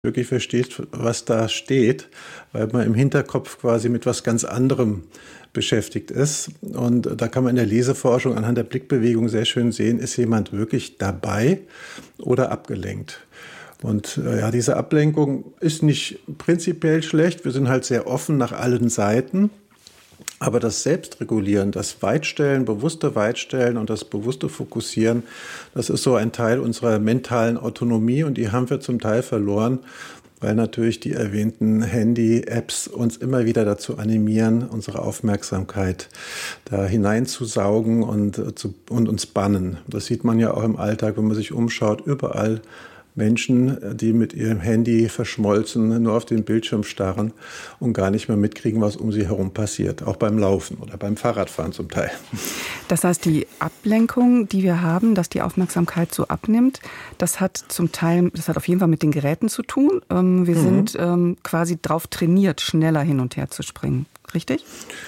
wirklich versteht, was da steht, weil man im Hinterkopf quasi mit was ganz anderem beschäftigt ist. Und da kann man in der Leseforschung anhand der Blickbewegung sehr schön sehen, ist jemand wirklich dabei oder abgelenkt. Und diese Ablenkung ist nicht prinzipiell schlecht. Wir sind halt sehr offen nach allen Seiten. Aber das Selbstregulieren, das Weitstellen, bewusste Weitstellen und das bewusste Fokussieren, das ist so ein Teil unserer mentalen Autonomie und die haben wir zum Teil verloren, weil natürlich die erwähnten Handy-Apps uns immer wieder dazu animieren, unsere Aufmerksamkeit da hineinzusaugen und uns bannen. Das sieht man ja auch im Alltag, wenn man sich umschaut, überall Menschen, die mit ihrem Handy verschmolzen, nur auf den Bildschirm starren und gar nicht mehr mitkriegen, was um sie herum passiert. Auch beim Laufen oder beim Fahrradfahren zum Teil. Das heißt, die Ablenkung, die wir haben, dass die Aufmerksamkeit so abnimmt, das hat auf jeden Fall mit den Geräten zu tun. Wir sind quasi drauf trainiert, schneller hin und her zu springen. Richtig?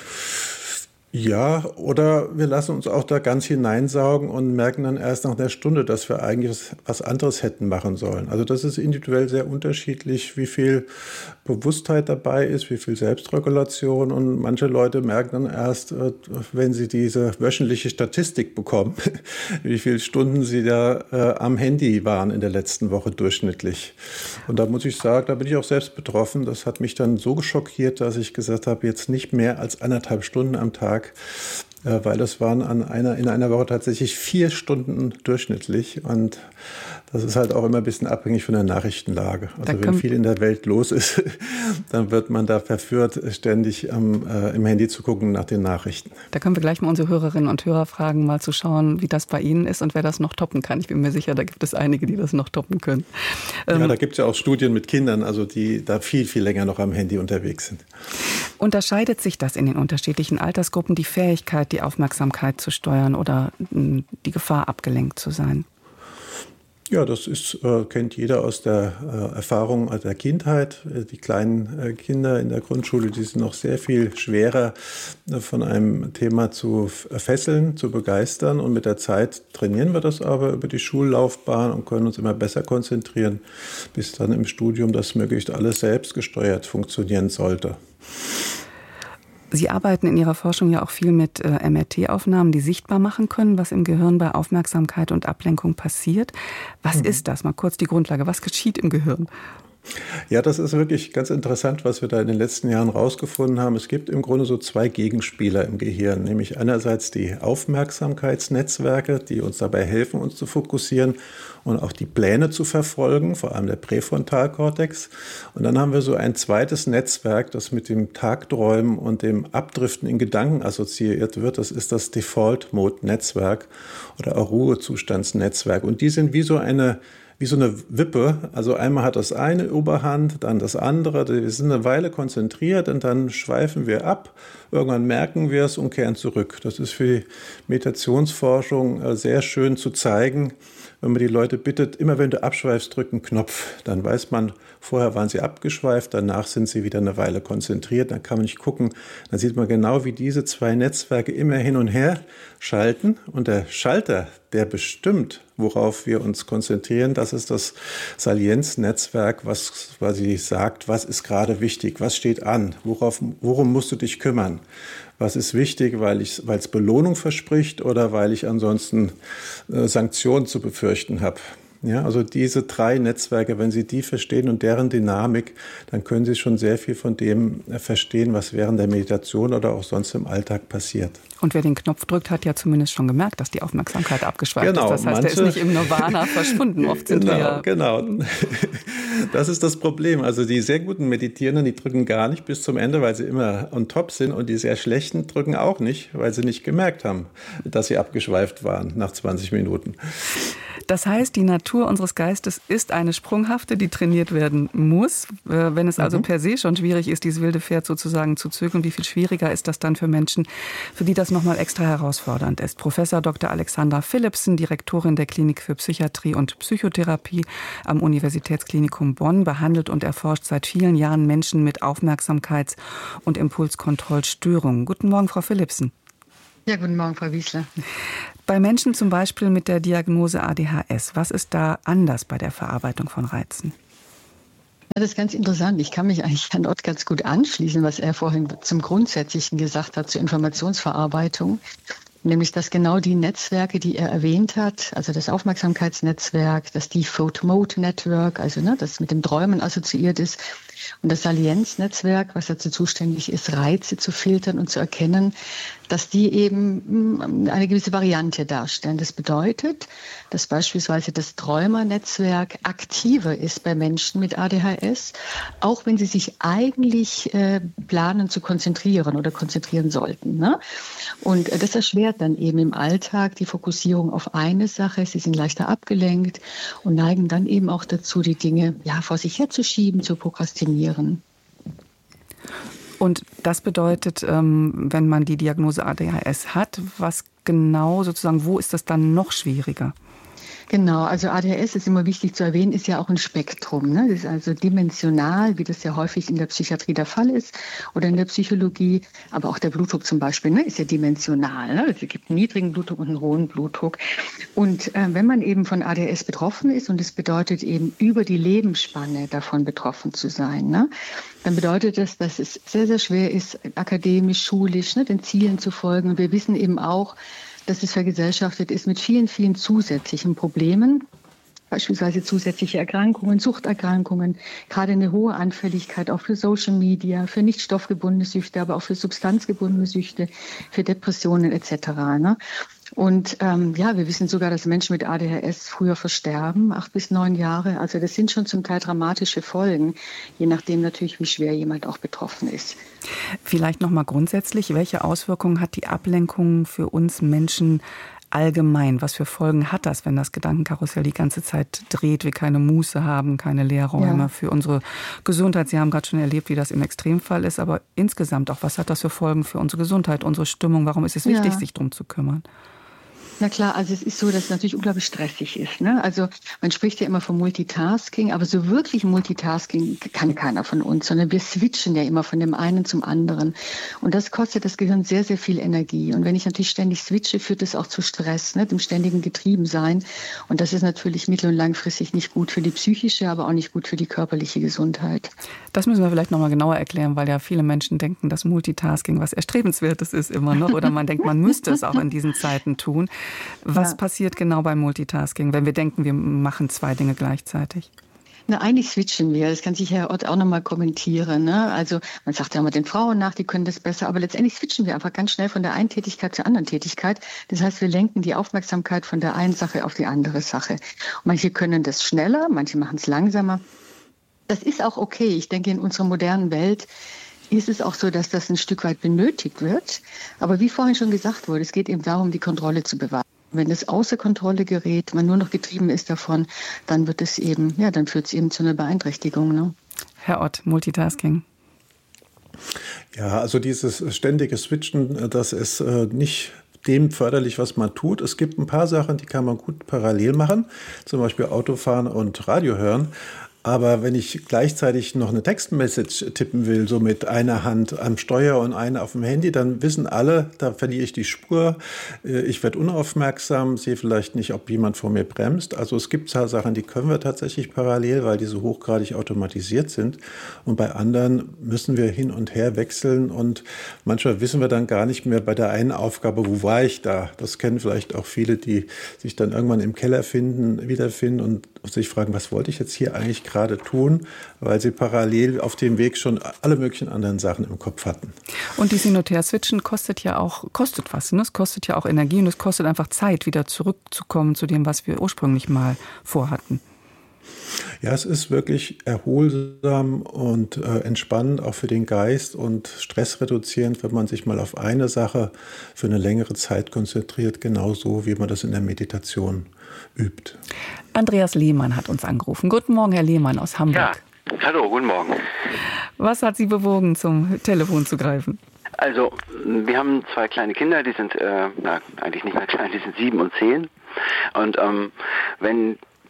Ja, oder wir lassen uns auch da ganz hineinsaugen und merken dann erst nach einer Stunde, dass wir eigentlich was anderes hätten machen sollen. Also das ist individuell sehr unterschiedlich, wie viel Bewusstheit dabei ist, wie viel Selbstregulation. Und manche Leute merken dann erst, wenn sie diese wöchentliche Statistik bekommen, wie viele Stunden sie da am Handy waren in der letzten Woche durchschnittlich. Und da muss ich sagen, da bin ich auch selbst betroffen. Das hat mich dann so geschockiert, dass ich gesagt habe, jetzt nicht mehr als 1,5 Stunden am Tag, weil das waren in einer Woche tatsächlich 4 Stunden durchschnittlich und das ist halt auch immer ein bisschen abhängig von der Nachrichtenlage. Also wenn viel in der Welt los ist, dann wird man da verführt, ständig im Handy zu gucken nach den Nachrichten. Da können wir gleich mal unsere Hörerinnen und Hörer fragen, mal zu schauen, wie das bei Ihnen ist und wer das noch toppen kann. Ich bin mir sicher, da gibt es einige, die das noch toppen können. Ja, da gibt es ja auch Studien mit Kindern, also die da viel, viel länger noch am Handy unterwegs sind. Unterscheidet sich das in den unterschiedlichen Altersgruppen, die Fähigkeit, die Aufmerksamkeit zu steuern oder die Gefahr, abgelenkt zu sein? Ja, das kennt jeder aus der Erfahrung der Kindheit. Die kleinen Kinder in der Grundschule, die sind noch sehr viel schwerer von einem Thema zu fesseln, zu begeistern. Und mit der Zeit trainieren wir das aber über die Schullaufbahn und können uns immer besser konzentrieren, bis dann im Studium das möglichst alles selbstgesteuert funktionieren sollte. Sie arbeiten in Ihrer Forschung ja auch viel mit MRT-Aufnahmen, die sichtbar machen können, was im Gehirn bei Aufmerksamkeit und Ablenkung passiert. Was ist das? Mal kurz die Grundlage. Was geschieht im Gehirn? Ja, das ist wirklich ganz interessant, was wir da in den letzten Jahren rausgefunden haben. Es gibt im Grunde so 2 Gegenspieler im Gehirn, nämlich einerseits die Aufmerksamkeitsnetzwerke, die uns dabei helfen, uns zu fokussieren und auch die Pläne zu verfolgen, vor allem der Präfrontalkortex. Und dann haben wir so ein zweites Netzwerk, das mit dem Tagträumen und dem Abdriften in Gedanken assoziiert wird. Das ist das Default-Mode-Netzwerk oder auch Ruhezustandsnetzwerk. Und die sind wie so eine Wippe, also einmal hat das eine Oberhand, dann das andere, wir sind eine Weile konzentriert und dann schweifen wir ab, irgendwann merken wir es und kehren zurück. Das ist für die Meditationsforschung sehr schön zu zeigen, wenn man die Leute bittet, immer wenn du abschweifst, drück einen Knopf, dann weiß man, vorher waren sie abgeschweift, danach sind sie wieder eine Weile konzentriert, dann kann man nicht gucken, dann sieht man genau, wie diese 2 Netzwerke immer hin und her schalten und der Schalter, der bestimmt, worauf wir uns konzentrieren, das ist das Salienznetzwerk, was quasi sagt, was ist gerade wichtig, was steht an, worum musst du dich kümmern, was ist wichtig, weil es Belohnung verspricht oder weil ich ansonsten Sanktionen zu befürchten habe. Ja, also diese 3 Netzwerke, wenn Sie die verstehen und deren Dynamik, dann können Sie schon sehr viel von dem verstehen, was während der Meditation oder auch sonst im Alltag passiert. Und wer den Knopf drückt, hat ja zumindest schon gemerkt, dass die Aufmerksamkeit abgeschweift ist. Das heißt, er ist nicht im Nirvana verschwunden. Oft sind wir ja... Genau. Das ist das Problem. Also die sehr guten Meditierenden, die drücken gar nicht bis zum Ende, weil sie immer on top sind. Und die sehr schlechten drücken auch nicht, weil sie nicht gemerkt haben, dass sie abgeschweift waren nach 20 Minuten. Das heißt, die Natur unseres Geistes ist eine sprunghafte, die trainiert werden muss. Wenn es also per se schon schwierig ist, dieses wilde Pferd sozusagen zu zügeln, wie viel schwieriger ist das dann für Menschen, für die das nochmal extra herausfordernd ist. Professor Dr. Alexandra Philipsen, Direktorin der Klinik für Psychiatrie und Psychotherapie am Universitätsklinikum Bonn, behandelt und erforscht seit vielen Jahren Menschen mit Aufmerksamkeits- und Impulskontrollstörungen. Guten Morgen, Frau Philipsen. Ja, guten Morgen, Frau Wiesler. Bei Menschen zum Beispiel mit der Diagnose ADHS, was ist da anders bei der Verarbeitung von Reizen? Ja, das ist ganz interessant. Ich kann mich eigentlich an Ott ganz gut anschließen, was er vorhin zum Grundsätzlichen gesagt hat, zur Informationsverarbeitung. Nämlich, dass genau die Netzwerke, die er erwähnt hat, also das Aufmerksamkeitsnetzwerk, das Default Mode Network, also das mit dem Träumen assoziiert ist, und das Salienznetzwerk, was dazu zuständig ist, Reize zu filtern und zu erkennen, dass die eben eine gewisse Variante darstellen. Das bedeutet, dass beispielsweise das Träumernetzwerk aktiver ist bei Menschen mit ADHS, auch wenn sie sich eigentlich planen zu konzentrieren oder konzentrieren sollten. Ne? Und das erschwert dann eben im Alltag die Fokussierung auf eine Sache. Sie sind leichter abgelenkt und neigen dann eben auch dazu, die Dinge vor sich herzuschieben, zu prokrastinieren. Und das bedeutet, wenn man die Diagnose ADHS hat, was genau sozusagen, wo ist das dann noch schwieriger? Genau, also ADHS ist immer wichtig zu erwähnen, ist ja auch ein Spektrum. Ne? Das ist also dimensional, wie das ja häufig in der Psychiatrie der Fall ist oder in der Psychologie. Aber auch der Blutdruck zum Beispiel ist ja dimensional. Ne? Es gibt einen niedrigen Blutdruck und einen hohen Blutdruck. Und wenn man eben von ADHS betroffen ist, und es bedeutet eben über die Lebensspanne davon betroffen zu sein, ne? Dann bedeutet das, dass es sehr, sehr schwer ist, akademisch, schulisch, den Zielen zu folgen. Und wir wissen eben auch, dass es vergesellschaftet ist mit vielen, vielen zusätzlichen Problemen, beispielsweise zusätzliche Erkrankungen, Suchterkrankungen, gerade eine hohe Anfälligkeit auch für Social Media, für nicht stoffgebundene Süchte, aber auch für substanzgebundene Süchte, für Depressionen etc. Ne? Und wir wissen sogar, dass Menschen mit ADHS früher versterben, 8 bis 9 Jahre. Also das sind schon zum Teil dramatische Folgen, je nachdem natürlich, wie schwer jemand auch betroffen ist. Vielleicht nochmal grundsätzlich, welche Auswirkungen hat die Ablenkung für uns Menschen allgemein? Was für Folgen hat das, wenn das Gedankenkarussell die ganze Zeit dreht, wir keine Muße haben, keine Leerräume für unsere Gesundheit? Sie haben gerade schon erlebt, wie das im Extremfall ist, aber insgesamt auch, was hat das für Folgen für unsere Gesundheit, unsere Stimmung? Warum ist es wichtig, sich darum zu kümmern? Na klar, also es ist so, dass es natürlich unglaublich stressig ist. Ne? Also man spricht ja immer von Multitasking, aber so wirklich Multitasking kann keiner von uns, sondern wir switchen ja immer von dem einen zum anderen. Und das kostet das Gehirn sehr, sehr viel Energie. Und wenn ich natürlich ständig switche, führt das auch zu Stress, dem ständigen Getriebensein. Und das ist natürlich mittel- und langfristig nicht gut für die psychische, aber auch nicht gut für die körperliche Gesundheit. Das müssen wir vielleicht nochmal genauer erklären, weil ja viele Menschen denken, dass Multitasking was Erstrebenswertes ist immer noch. Oder man denkt, man müsste es auch in diesen Zeiten tun. Was passiert genau beim Multitasking, wenn wir denken, wir machen 2 Dinge gleichzeitig? Na, eigentlich switchen wir. Das kann sich Herr Ott auch nochmal kommentieren. Ne? Also man sagt ja immer den Frauen nach, die können das besser, aber letztendlich switchen wir einfach ganz schnell von der einen Tätigkeit zur anderen Tätigkeit. Das heißt, wir lenken die Aufmerksamkeit von der einen Sache auf die andere Sache. Und manche können das schneller, manche machen es langsamer. Das ist auch okay. Ich denke, in unserer modernen Welt ist es auch so, dass das ein Stück weit benötigt wird. Aber wie vorhin schon gesagt wurde, es geht eben darum, die Kontrolle zu bewahren. Wenn es außer Kontrolle gerät, man nur noch getrieben ist davon, dann wird es eben, dann führt es eben zu einer Beeinträchtigung. Ne? Herr Ott, Multitasking. Ja, also dieses ständige Switchen, das ist nicht dem förderlich, was man tut. Es gibt ein paar Sachen, die kann man gut parallel machen, zum Beispiel Autofahren und Radio hören. Aber wenn ich gleichzeitig noch eine Textmessage tippen will, so mit einer Hand am Steuer und einer auf dem Handy, dann wissen alle, da verliere ich die Spur, ich werde unaufmerksam, sehe vielleicht nicht, ob jemand vor mir bremst. Also es gibt Sachen, die können wir tatsächlich parallel, weil die so hochgradig automatisiert sind. Und bei anderen müssen wir hin und her wechseln und manchmal wissen wir dann gar nicht mehr bei der einen Aufgabe, wo war ich da? Das kennen vielleicht auch viele, die sich dann irgendwann im Keller wiederfinden und sich fragen, was wollte ich jetzt hier eigentlich gerade tun, weil sie parallel auf dem Weg schon alle möglichen anderen Sachen im Kopf hatten. Und dieses Hin- und Her-Switchen kostet was. Ne? Es kostet ja auch Energie und es kostet einfach Zeit, wieder zurückzukommen zu dem, was wir ursprünglich mal vorhatten. Ja, es ist wirklich erholsam und entspannend, auch für den Geist und stressreduzierend, wenn man sich mal auf eine Sache für eine längere Zeit konzentriert, genauso wie man das in der Meditation übt. Andreas Lehmann hat uns angerufen. Guten Morgen, Herr Lehmann aus Hamburg. Ja, hallo, guten Morgen. Was hat Sie bewogen, zum Telefon zu greifen? Also, wir haben 2 kleine Kinder, die sind eigentlich nicht mehr klein, die sind 7 und 10. Und wenn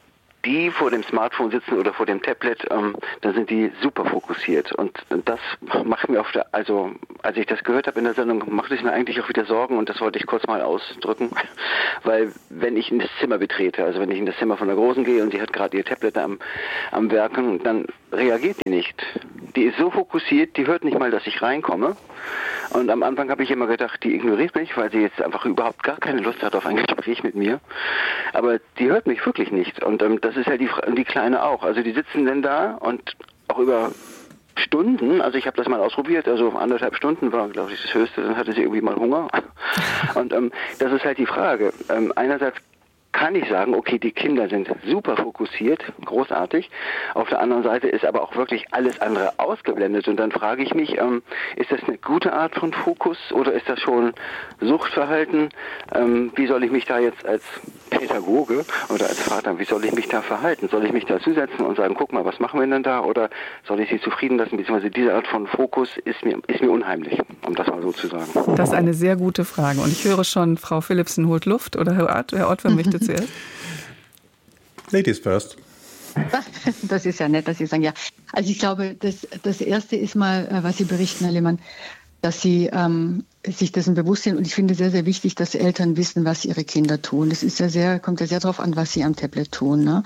die vor dem Smartphone sitzen oder vor dem Tablet, da sind die super fokussiert. Und das macht mir also als ich das gehört habe in der Sendung, machte es mir eigentlich auch wieder Sorgen und das wollte ich kurz mal ausdrücken. Weil wenn ich in das Zimmer betrete, also wenn ich in das Zimmer von der Großen gehe und sie hat gerade ihr Tablet am Werken, dann reagiert die nicht. Die ist so fokussiert, die hört nicht mal, dass ich reinkomme. Und am Anfang habe ich immer gedacht, die ignoriert mich, weil sie jetzt einfach überhaupt gar keine Lust hat auf ein Gespräch mit mir. Aber die hört mich wirklich nicht. Und das ist ja die Kleine auch. Also die sitzen dann da und auch über Stunden, also ich habe das mal ausprobiert, also 1,5 Stunden war, glaube ich, das Höchste, dann hatte sie irgendwie mal Hunger. Und das ist halt die Frage. Einerseits kann ich sagen, okay, die Kinder sind super fokussiert, großartig. Auf der anderen Seite ist aber auch wirklich alles andere ausgeblendet. Und dann frage ich mich, ist das eine gute Art von Fokus oder ist das schon Suchtverhalten? Wie soll ich mich da jetzt als Pädagoge oder als Vater, wie soll ich mich da verhalten? Soll ich mich da zusetzen und sagen, guck mal, was machen wir denn da? Oder soll ich sie zufrieden lassen? Beziehungsweise diese Art von Fokus ist mir unheimlich, um das mal so zu sagen. Das ist eine sehr gute Frage. Und ich höre schon, Frau Philipsen holt Luft. Oder Herr Ott, wer möchte zuerst? Ladies first. Das ist ja nett, dass Sie sagen, ja. Also ich glaube, das Erste ist mal, was Sie berichten, Herr Lehmann, dass Sie sich dessen bewusst sind. Und ich finde sehr, sehr wichtig, dass Eltern wissen, was ihre Kinder tun. Das ist kommt ja sehr darauf an, was sie am Tablet tun. Ne?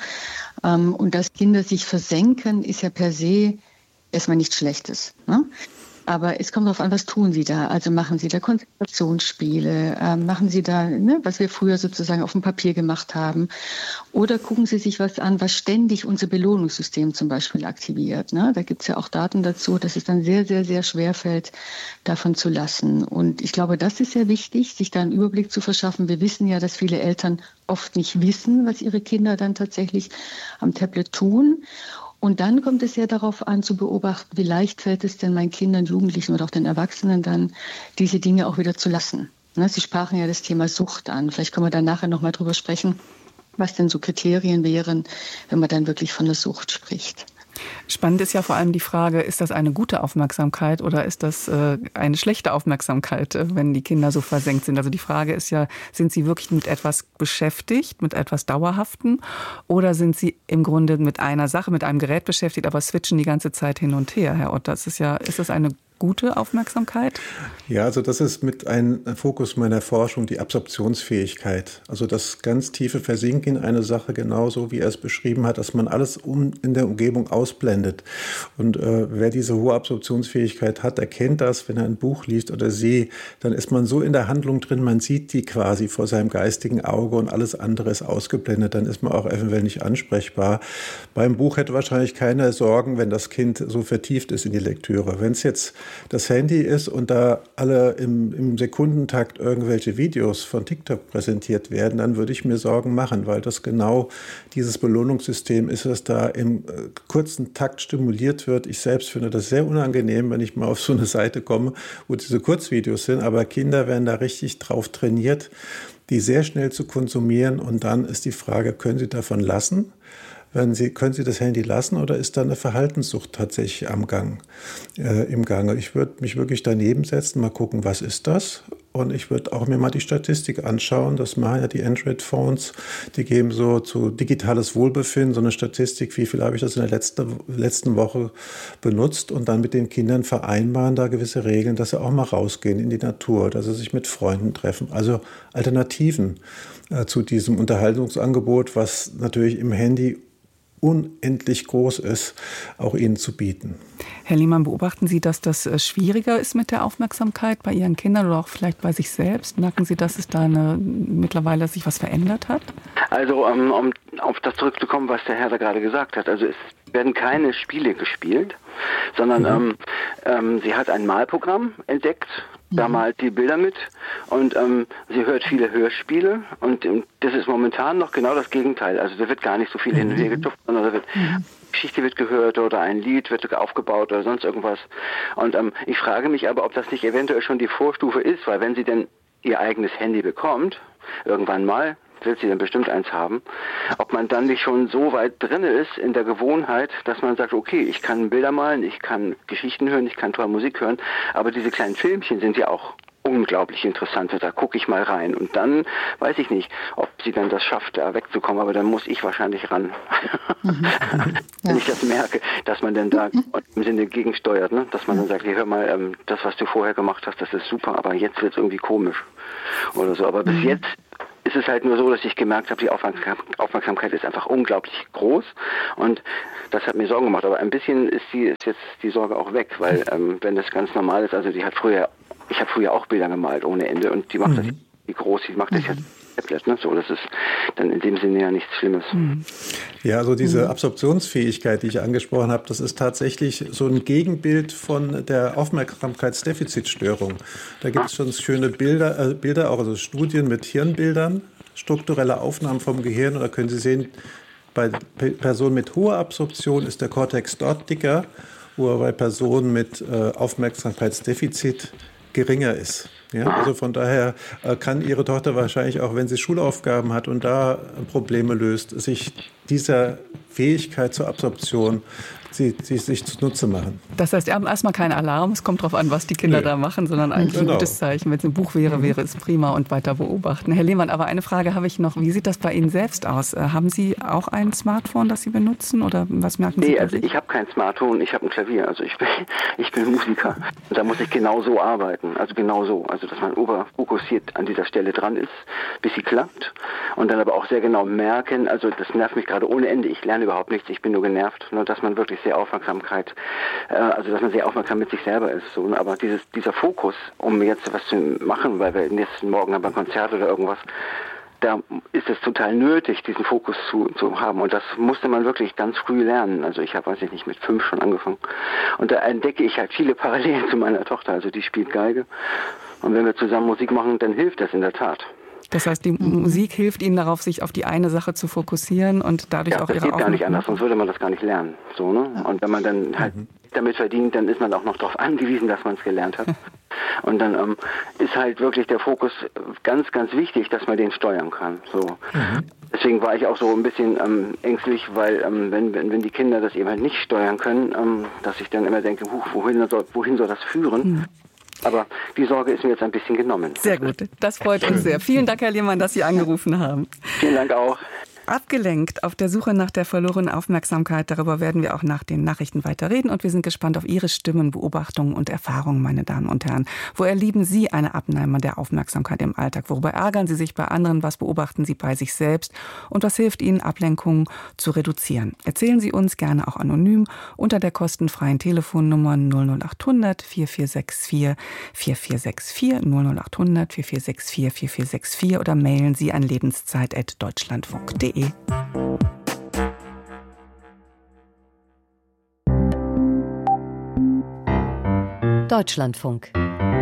Und dass Kinder sich versenken, ist ja per se erstmal nichts Schlechtes. Ne? Aber es kommt darauf an, was tun Sie da? Also machen Sie da Konzentrationsspiele, machen Sie da, ne, was wir früher sozusagen auf dem Papier gemacht haben. Oder gucken Sie sich was an, was ständig unser Belohnungssystem zum Beispiel aktiviert. Ne? Da gibt es ja auch Daten dazu, dass es dann sehr, sehr, sehr schwer fällt, davon zu lassen. Und ich glaube, das ist sehr wichtig, sich da einen Überblick zu verschaffen. Wir wissen ja, dass viele Eltern oft nicht wissen, was ihre Kinder dann tatsächlich am Tablet tun. Und dann kommt es ja darauf an, zu beobachten, wie leicht fällt es denn meinen Kindern, Jugendlichen oder auch den Erwachsenen dann, diese Dinge auch wieder zu lassen. Sie sprachen ja das Thema Sucht an. Vielleicht können wir dann nachher nochmal drüber sprechen, was denn so Kriterien wären, wenn man dann wirklich von der Sucht spricht. Spannend ist ja vor allem die Frage, ist das eine gute Aufmerksamkeit oder ist das eine schlechte Aufmerksamkeit, wenn die Kinder so versenkt sind? Also die Frage ist ja, sind sie wirklich mit etwas beschäftigt, mit etwas Dauerhaftem oder sind sie im Grunde mit einer Sache, mit einem Gerät beschäftigt, aber switchen die ganze Zeit hin und her, Herr Ott? Ist das eine gute Aufmerksamkeit? Ja, also das ist mit einem Fokus meiner Forschung die Absorptionsfähigkeit. Also das ganz tiefe Versinken in eine Sache, genauso wie er es beschrieben hat, dass man alles in der Umgebung ausblendet. Und wer diese hohe Absorptionsfähigkeit hat, erkennt das, wenn er ein Buch liest oder sie, dann ist man so in der Handlung drin, man sieht die quasi vor seinem geistigen Auge und alles andere ist ausgeblendet. Dann ist man auch eventuell nicht ansprechbar. Beim Buch hätte wahrscheinlich keiner Sorgen, wenn das Kind so vertieft ist in die Lektüre. Wenn es jetzt das Handy ist und da alle im Sekundentakt irgendwelche Videos von TikTok präsentiert werden, dann würde ich mir Sorgen machen, weil das genau dieses Belohnungssystem ist, das da im kurzen Takt stimuliert wird. Ich selbst finde das sehr unangenehm, wenn ich mal auf so eine Seite komme, wo diese Kurzvideos sind, aber Kinder werden da richtig drauf trainiert, die sehr schnell zu konsumieren und dann ist die Frage, können sie davon lassen? Können Sie das Handy lassen oder ist da eine Verhaltenssucht tatsächlich im Gange? Ich würde mich wirklich daneben setzen, mal gucken, was ist das? Und ich würde auch mir mal die Statistik anschauen. Das machen ja die Android-Phones. Die geben so zu digitales Wohlbefinden so eine Statistik, wie viel habe ich das in der letzten Woche benutzt und dann mit den Kindern vereinbaren da gewisse Regeln, dass sie auch mal rausgehen in die Natur, dass sie sich mit Freunden treffen. Also Alternativen zu diesem Unterhaltungsangebot, was natürlich im Handy unendlich groß ist, auch ihnen zu bieten. Herr Lehmann, beobachten Sie, dass das schwieriger ist mit der Aufmerksamkeit bei Ihren Kindern oder auch vielleicht bei sich selbst? Merken Sie, dass es da mittlerweile sich was verändert hat? Also um auf das zurückzukommen, was der Herr da gerade gesagt hat. Also es werden keine Spiele gespielt, sondern sie hat ein Malprogramm entdeckt, da malt die Bilder mit und sie hört viele Hörspiele und das ist momentan noch genau das Gegenteil. Also da wird gar nicht so viel hin und her getupft, sondern da wird Geschichte wird gehört oder ein Lied wird aufgebaut oder sonst irgendwas. Und ich frage mich aber, ob das nicht eventuell schon die Vorstufe ist, weil wenn sie denn ihr eigenes Handy bekommt, irgendwann mal, wird sie dann bestimmt eins haben, ob man dann nicht schon so weit drin ist in der Gewohnheit, dass man sagt, okay, ich kann Bilder malen, ich kann Geschichten hören, ich kann tolle Musik hören, aber diese kleinen Filmchen sind ja auch unglaublich interessant wird. Da gucke ich mal rein. Und dann weiß ich nicht, ob sie dann das schafft, da wegzukommen, aber dann muss ich wahrscheinlich ran. Wenn ich das merke, dass man dann da im Sinne gegensteuert, ne? Dass man dann sagt, hör mal, das, was du vorher gemacht hast, das ist super, aber jetzt wird es irgendwie komisch oder so. Aber bis jetzt ist es halt nur so, dass ich gemerkt habe, die Aufmerksamkeit ist einfach unglaublich groß und das hat mir Sorgen gemacht. Aber ein bisschen ist jetzt die Sorge auch weg, weil wenn das ganz normal ist, also ich habe früher auch Bilder gemalt ohne Ende und die macht das wie groß, die macht das jetzt Tablet, ne? So, das ist dann in dem Sinne ja nichts Schlimmes. Ja, also diese Absorptionsfähigkeit, die ich angesprochen habe, das ist tatsächlich so ein Gegenbild von der Aufmerksamkeitsdefizitstörung. Da gibt es schon schöne Bilder, auch also Studien mit Hirnbildern, strukturelle Aufnahmen vom Gehirn. Und da können Sie sehen, bei Personen mit hoher Absorption ist der Kortex dort dicker, wo er bei Personen mit Aufmerksamkeitsdefizit geringer ist. Ja, also von daher kann Ihre Tochter wahrscheinlich auch, wenn sie Schulaufgaben hat und da Probleme löst, sich dieser Fähigkeit zur Absorption sich zunutze machen. Das heißt, erstmal kein Alarm, es kommt darauf an, was die Kinder da machen, sondern eigentlich ein gutes Zeichen. Wenn es ein Buch wäre, wäre es prima und weiter beobachten. Herr Lehmann, aber eine Frage habe ich noch. Wie sieht das bei Ihnen selbst aus? Haben Sie auch ein Smartphone, das Sie benutzen oder was merken Sie? Nee, also ich habe kein Smartphone, ich habe ein Klavier. Also ich bin Musiker. Und da muss ich genau so arbeiten. Also genau so. Also dass man oberfokussiert an dieser Stelle dran ist, bis sie klappt. Und dann aber auch sehr genau merken, also das nervt mich gerade ohne Ende. Ich lerne überhaupt nichts, ich bin nur genervt. Nur dass man wirklich sehr aufmerksam mit sich selber ist. So. Aber dieser Fokus, um jetzt was zu machen, weil wir nächsten Morgen haben wir ein Konzert oder irgendwas, da ist es total nötig, diesen Fokus zu haben. Und das musste man wirklich ganz früh lernen. Also ich habe, mit 5 schon angefangen. Und da entdecke ich halt viele Parallelen zu meiner Tochter. Also die spielt Geige. Und wenn wir zusammen Musik machen, dann hilft das in der Tat. Das heißt, die Musik hilft Ihnen darauf, sich auf die eine Sache zu fokussieren und dadurch auch Ihre Aufmerksamkeit. Das geht gar nicht anders, sonst würde man das gar nicht lernen. So, ne? Und wenn man dann halt damit verdient, dann ist man auch noch darauf angewiesen, dass man es gelernt hat. Und dann ist halt wirklich der Fokus ganz, ganz wichtig, dass man den steuern kann. So. Deswegen war ich auch so ein bisschen ängstlich, weil wenn die Kinder das eben halt nicht steuern können, dass ich dann immer denke, wohin soll das führen? Aber die Sorge ist mir jetzt ein bisschen genommen. Sehr gut, das freut uns sehr. Vielen Dank, Herr Lehmann, dass Sie angerufen haben. Vielen Dank auch. Abgelenkt auf der Suche nach der verlorenen Aufmerksamkeit. Darüber werden wir auch nach den Nachrichten weiter reden. Und wir sind gespannt auf Ihre Stimmen, Beobachtungen und Erfahrungen, meine Damen und Herren. Wo erleben Sie eine Abnahme der Aufmerksamkeit im Alltag? Worüber ärgern Sie sich bei anderen? Was beobachten Sie bei sich selbst? Und was hilft Ihnen, Ablenkungen zu reduzieren? Erzählen Sie uns gerne auch anonym unter der kostenfreien Telefonnummer 00800 4464 4464 00800 4464 4464 oder mailen Sie an lebenszeit@deutschlandfunk.de. Deutschlandfunk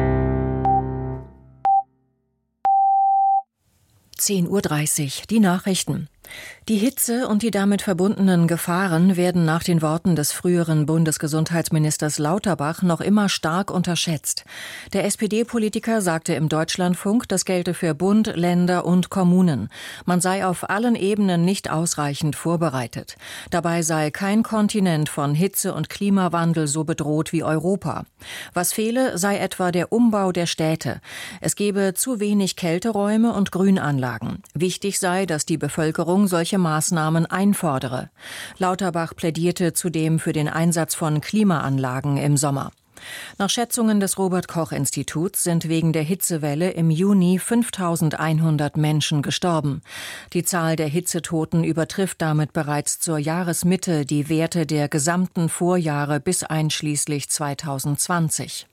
10:30 Uhr, die Nachrichten. Die Hitze und die damit verbundenen Gefahren werden nach den Worten des früheren Bundesgesundheitsministers Lauterbach noch immer stark unterschätzt. Der SPD-Politiker sagte im Deutschlandfunk, das gelte für Bund, Länder und Kommunen. Man sei auf allen Ebenen nicht ausreichend vorbereitet. Dabei sei kein Kontinent von Hitze und Klimawandel so bedroht wie Europa. Was fehle, sei etwa der Umbau der Städte. Es gebe zu wenig Kälteräume und Grünanlagen. Wichtig sei, dass die Bevölkerung solche Maßnahmen einfordere. Lauterbach plädierte zudem für den Einsatz von Klimaanlagen im Sommer. Nach Schätzungen des Robert-Koch-Instituts sind wegen der Hitzewelle im Juni 5.100 Menschen gestorben. Die Zahl der Hitzetoten übertrifft damit bereits zur Jahresmitte die Werte der gesamten Vorjahre bis einschließlich 2020.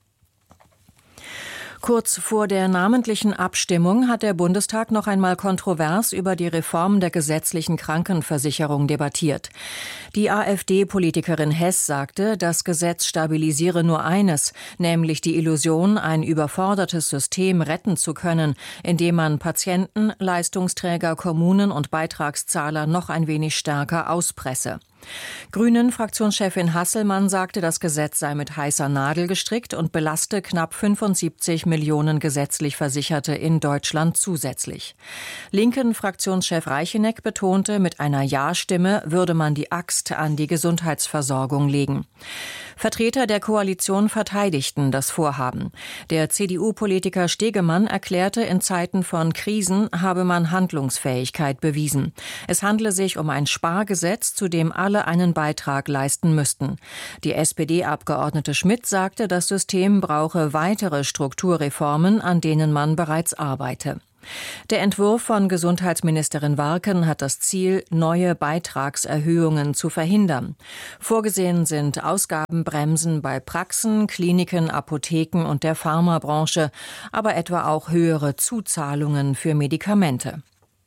Kurz vor der namentlichen Abstimmung hat der Bundestag noch einmal kontrovers über die Reform der gesetzlichen Krankenversicherung debattiert. Die AfD-Politikerin Hess sagte, das Gesetz stabilisiere nur eines, nämlich die Illusion, ein überfordertes System retten zu können, indem man Patienten, Leistungsträger, Kommunen und Beitragszahler noch ein wenig stärker auspresse. Grünen-Fraktionschefin Hasselmann sagte, das Gesetz sei mit heißer Nadel gestrickt und belaste knapp 75 Millionen gesetzlich Versicherte in Deutschland zusätzlich. Linken-Fraktionschef Reicheneck betonte, mit einer Ja-Stimme würde man die Axt an die Gesundheitsversorgung legen. Vertreter der Koalition verteidigten das Vorhaben. Der CDU-Politiker Stegemann erklärte, in Zeiten von Krisen habe man Handlungsfähigkeit bewiesen. Es handle sich um ein Spargesetz, zu dem alle einen Beitrag leisten müssten. Die SPD-Abgeordnete Schmidt sagte, das System brauche weitere Strukturreformen, an denen man bereits arbeite. Der Entwurf von Gesundheitsministerin Warken hat das Ziel, neue Beitragserhöhungen zu verhindern. Vorgesehen sind Ausgabenbremsen bei Praxen, Kliniken, Apotheken und der Pharmabranche, aber etwa auch höhere Zuzahlungen für Medikamente.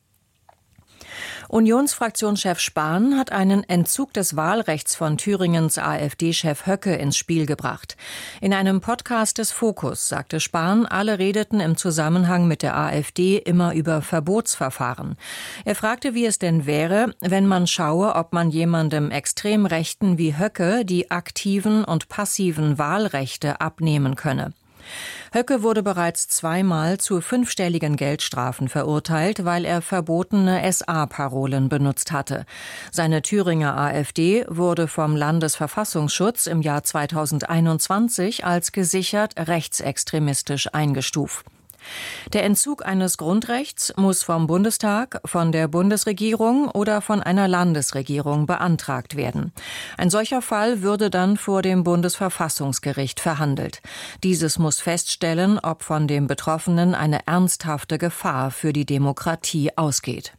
Unionsfraktionschef Spahn hat einen Entzug des Wahlrechts von Thüringens AfD-Chef Höcke ins Spiel gebracht. In einem Podcast des Fokus sagte Spahn, alle redeten im Zusammenhang mit der AfD immer über Verbotsverfahren. Er fragte, wie es denn wäre, wenn man schaue, ob man jemandem Extremrechten wie Höcke die aktiven und passiven Wahlrechte abnehmen könne. Höcke wurde bereits zweimal zu 5-stelligen Geldstrafen verurteilt, weil er verbotene SA-Parolen benutzt hatte. Seine Thüringer AfD wurde vom Landesverfassungsschutz im Jahr 2021 als gesichert rechtsextremistisch eingestuft. Der Entzug eines Grundrechts muss vom Bundestag, von der Bundesregierung oder von einer Landesregierung beantragt werden. Ein solcher Fall würde dann vor dem Bundesverfassungsgericht verhandelt. Dieses muss feststellen, ob von dem Betroffenen eine ernsthafte Gefahr für die Demokratie ausgeht.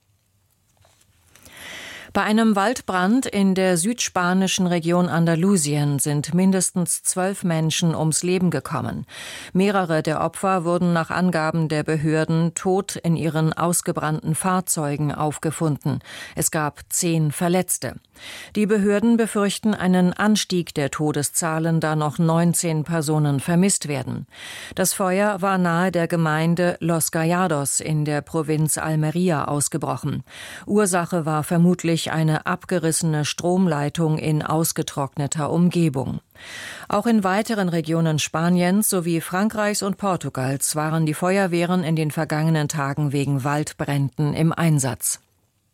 Bei einem Waldbrand in der südspanischen Region Andalusien sind mindestens 12 Menschen ums Leben gekommen. Mehrere der Opfer wurden nach Angaben der Behörden tot in ihren ausgebrannten Fahrzeugen aufgefunden. Es gab 10 Verletzte. Die Behörden befürchten einen Anstieg der Todeszahlen, da noch 19 Personen vermisst werden. Das Feuer war nahe der Gemeinde Los Gallados in der Provinz Almería ausgebrochen. Ursache war vermutlich eine abgerissene Stromleitung in ausgetrockneter Umgebung. Auch in weiteren Regionen Spaniens sowie Frankreichs und Portugals waren die Feuerwehren in den vergangenen Tagen wegen Waldbränden im Einsatz.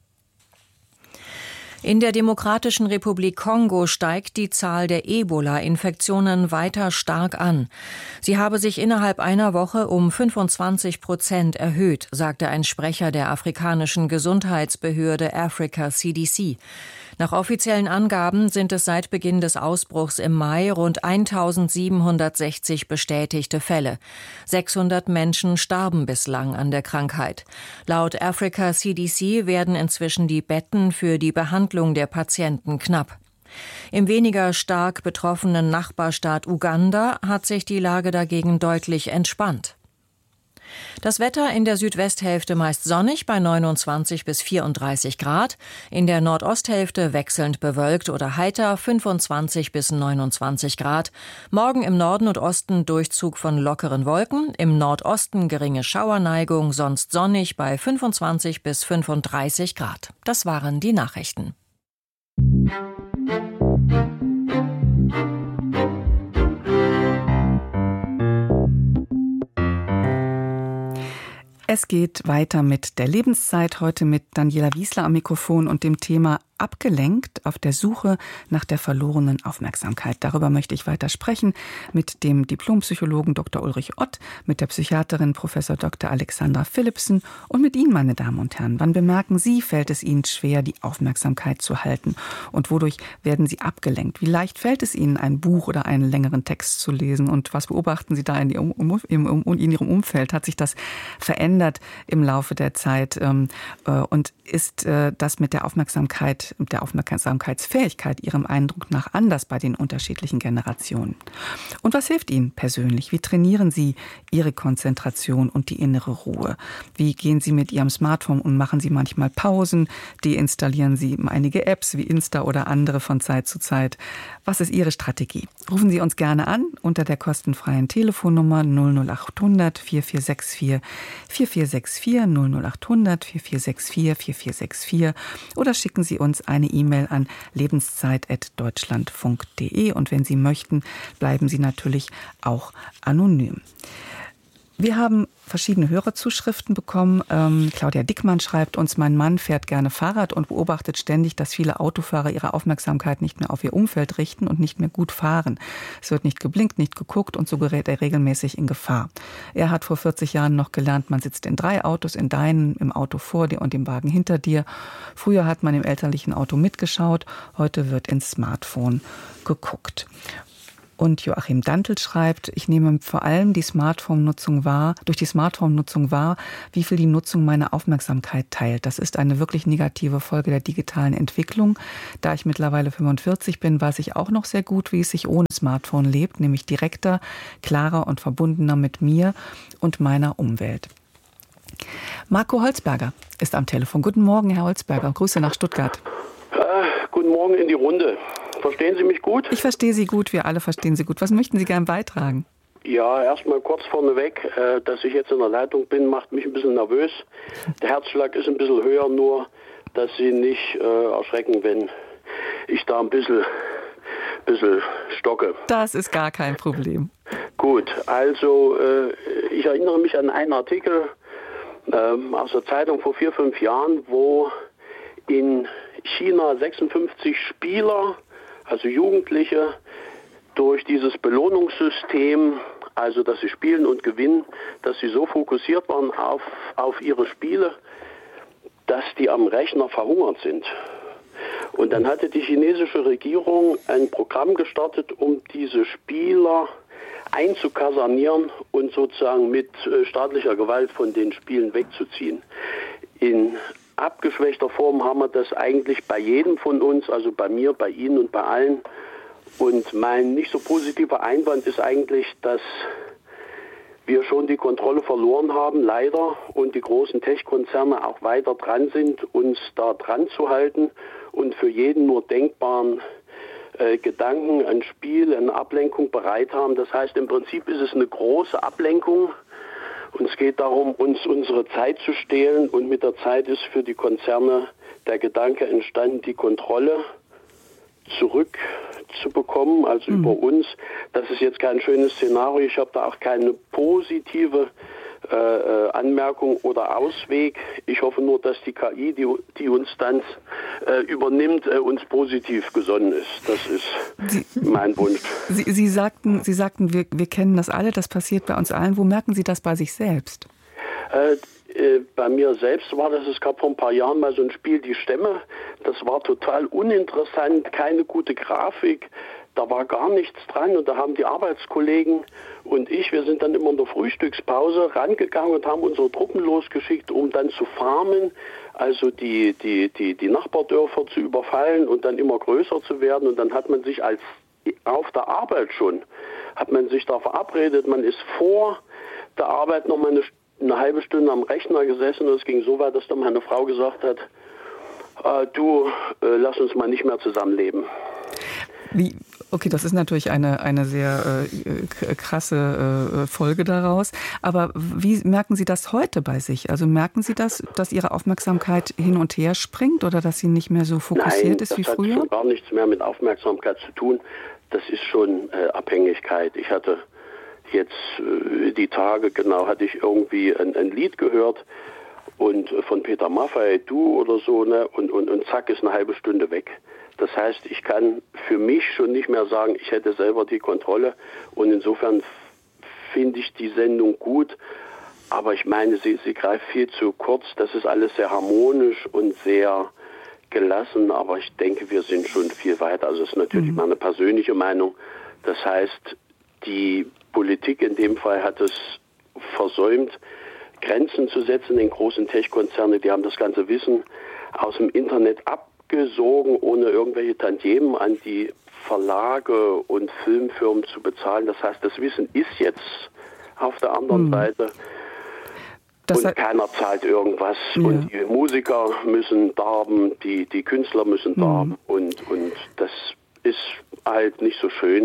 In der Demokratischen Republik Kongo steigt die Zahl der Ebola-Infektionen weiter stark an. Sie habe sich innerhalb einer Woche um 25% erhöht, sagte ein Sprecher der afrikanischen Gesundheitsbehörde Africa CDC. Nach offiziellen Angaben sind es seit Beginn des Ausbruchs im Mai rund 1760 bestätigte Fälle. 600 Menschen starben bislang an der Krankheit. Laut Africa CDC werden inzwischen die Betten für die Behandlung der Patienten knapp. Im weniger stark betroffenen Nachbarstaat Uganda hat sich die Lage dagegen deutlich entspannt. Das Wetter in der Südwesthälfte meist sonnig bei 29 bis 34 Grad, in der Nordosthälfte wechselnd bewölkt oder heiter 25 bis 29 Grad. Morgen im Norden und Osten Durchzug von lockeren Wolken, im Nordosten geringe Schauerneigung, sonst sonnig bei 25 bis 35 Grad. Das waren die Nachrichten. Es geht weiter mit der Lebenszeit, heute mit Daniela Wiesler am Mikrofon und dem Thema abgelenkt auf der Suche nach der verlorenen Aufmerksamkeit. Darüber möchte ich weiter sprechen mit dem Diplompsychologen Dr. Ulrich Ott, mit der Psychiaterin Professor Dr. Alexandra Philipsen und mit Ihnen, meine Damen und Herren. Wann bemerken Sie, fällt es Ihnen schwer, die Aufmerksamkeit zu halten? Und wodurch werden Sie abgelenkt? Wie leicht fällt es Ihnen, ein Buch oder einen längeren Text zu lesen? Und was beobachten Sie da in Ihrem Umfeld? Hat sich das verändert im Laufe der Zeit? Und ist das mit der Aufmerksamkeitsfähigkeit Ihrem Eindruck nach anders bei den unterschiedlichen Generationen? Und was hilft Ihnen persönlich? Wie trainieren Sie Ihre Konzentration und die innere Ruhe? Wie gehen Sie mit Ihrem Smartphone und machen Sie manchmal Pausen? Deinstallieren Sie einige Apps wie Insta oder andere von Zeit zu Zeit? Was ist Ihre Strategie? Rufen Sie uns gerne an unter der kostenfreien Telefonnummer 00800 4464 4464 00800 4464 4464 oder schicken Sie uns eine E-Mail an lebenszeit@deutschlandfunk.de und wenn Sie möchten, bleiben Sie natürlich auch anonym. Wir haben verschiedene Hörerzuschriften bekommen. Claudia Dickmann schreibt uns, mein Mann fährt gerne Fahrrad und beobachtet ständig, dass viele Autofahrer ihre Aufmerksamkeit nicht mehr auf ihr Umfeld richten und nicht mehr gut fahren. Es wird nicht geblinkt, nicht geguckt und so gerät er regelmäßig in Gefahr. Er hat vor 40 Jahren noch gelernt, man sitzt in 3 Autos, in deinem, im Auto vor dir und im Wagen hinter dir. Früher hat man im elterlichen Auto mitgeschaut, heute wird ins Smartphone geguckt. Und Joachim Dantl schreibt, ich nehme vor allem durch die Smartphone-Nutzung wahr, wie viel die Nutzung meine Aufmerksamkeit teilt. Das ist eine wirklich negative Folge der digitalen Entwicklung. Da ich mittlerweile 45 bin, weiß ich auch noch sehr gut, wie es sich ohne Smartphone lebt, nämlich direkter, klarer und verbundener mit mir und meiner Umwelt. Marco Holzberger ist am Telefon. Guten Morgen, Herr Holzberger. Grüße nach Stuttgart. Guten Morgen in die Runde. Verstehen Sie mich gut? Ich verstehe Sie gut, wir alle verstehen Sie gut. Was möchten Sie gern beitragen? Ja, erstmal kurz vorneweg, dass ich jetzt in der Leitung bin, macht mich ein bisschen nervös. Der Herzschlag ist ein bisschen höher, nur dass Sie nicht erschrecken, wenn ich da ein bisschen stocke. Das ist gar kein Problem. Gut, also ich erinnere mich an einen Artikel aus der Zeitung vor 4-5 Jahren, wo in China 56 Spieler, also Jugendliche, durch dieses Belohnungssystem, also dass sie spielen und gewinnen, dass sie so fokussiert waren auf ihre Spiele, dass die am Rechner verhungert sind. Und dann hatte die chinesische Regierung ein Programm gestartet, um diese Spieler einzukasernieren und sozusagen mit staatlicher Gewalt von den Spielen wegzuziehen. In abgeschwächter Form haben wir das eigentlich bei jedem von uns, also bei mir, bei Ihnen und bei allen. Und mein nicht so positiver Einwand ist eigentlich, dass wir schon die Kontrolle verloren haben, leider, und die großen Tech-Konzerne auch weiter dran sind, uns da dran zu halten und für jeden nur denkbaren Gedanken, ein Spiel, eine Ablenkung bereit haben. Das heißt, im Prinzip ist es eine große Ablenkung. Und es geht darum, uns unsere Zeit zu stehlen, und mit der Zeit ist für die Konzerne der Gedanke entstanden, die Kontrolle zurückzubekommen, also über uns. Das ist jetzt kein schönes Szenario. Ich habe da auch keine positive Anmerkung oder Ausweg. Ich hoffe nur, dass die KI, die uns dann übernimmt, uns positiv gesonnen ist. Das ist mein Wunsch. Sie sagten, wir kennen das alle, das passiert bei uns allen. Wo merken Sie das bei sich selbst? Bei mir selbst war das, es gab vor ein paar Jahren mal so ein Spiel, Die Stämme. Das war total uninteressant, keine gute Grafik. Da war gar nichts dran, und da haben die Arbeitskollegen und wir sind dann immer in der Frühstückspause rangegangen und haben unsere Truppen losgeschickt, um dann zu farmen, also die Nachbardörfer zu überfallen und dann immer größer zu werden. Und dann hat man sich auf der Arbeit hat man sich da verabredet, man ist vor der Arbeit noch mal eine halbe Stunde am Rechner gesessen, und es ging so weit, dass dann meine Frau gesagt hat, lass uns mal nicht mehr zusammenleben. Okay, das ist natürlich eine sehr krasse Folge daraus. Aber wie merken Sie das heute bei sich? Also merken Sie das, dass Ihre Aufmerksamkeit hin und her springt oder dass sie nicht mehr so fokussiert ist wie früher? Nein, das hat schon gar nichts mehr mit Aufmerksamkeit zu tun. Das ist schon Abhängigkeit. Ich hatte jetzt die Tage, hatte ich irgendwie ein Lied gehört, und von Peter Maffay, Du oder so, ne? Und zack, ist eine halbe Stunde weg. Das heißt, ich kann für mich schon nicht mehr sagen, ich hätte selber die Kontrolle, und insofern finde ich die Sendung gut, aber ich meine, sie greift viel zu kurz. Das ist alles sehr harmonisch und sehr gelassen, aber ich denke, wir sind schon viel weiter. Also es ist natürlich meine persönliche Meinung. Das heißt, die Politik in dem Fall hat es versäumt, Grenzen zu setzen. Den großen Tech-Konzerne, die haben das ganze Wissen aus dem Internet abgesogen, ohne irgendwelche Tantiemen an die Verlage und Filmfirmen zu bezahlen. Das heißt, das Wissen ist jetzt auf der anderen Seite. Und keiner zahlt irgendwas. Ja. Und die Musiker müssen darben, die Künstler müssen darben. Und das ist halt nicht so schön. Und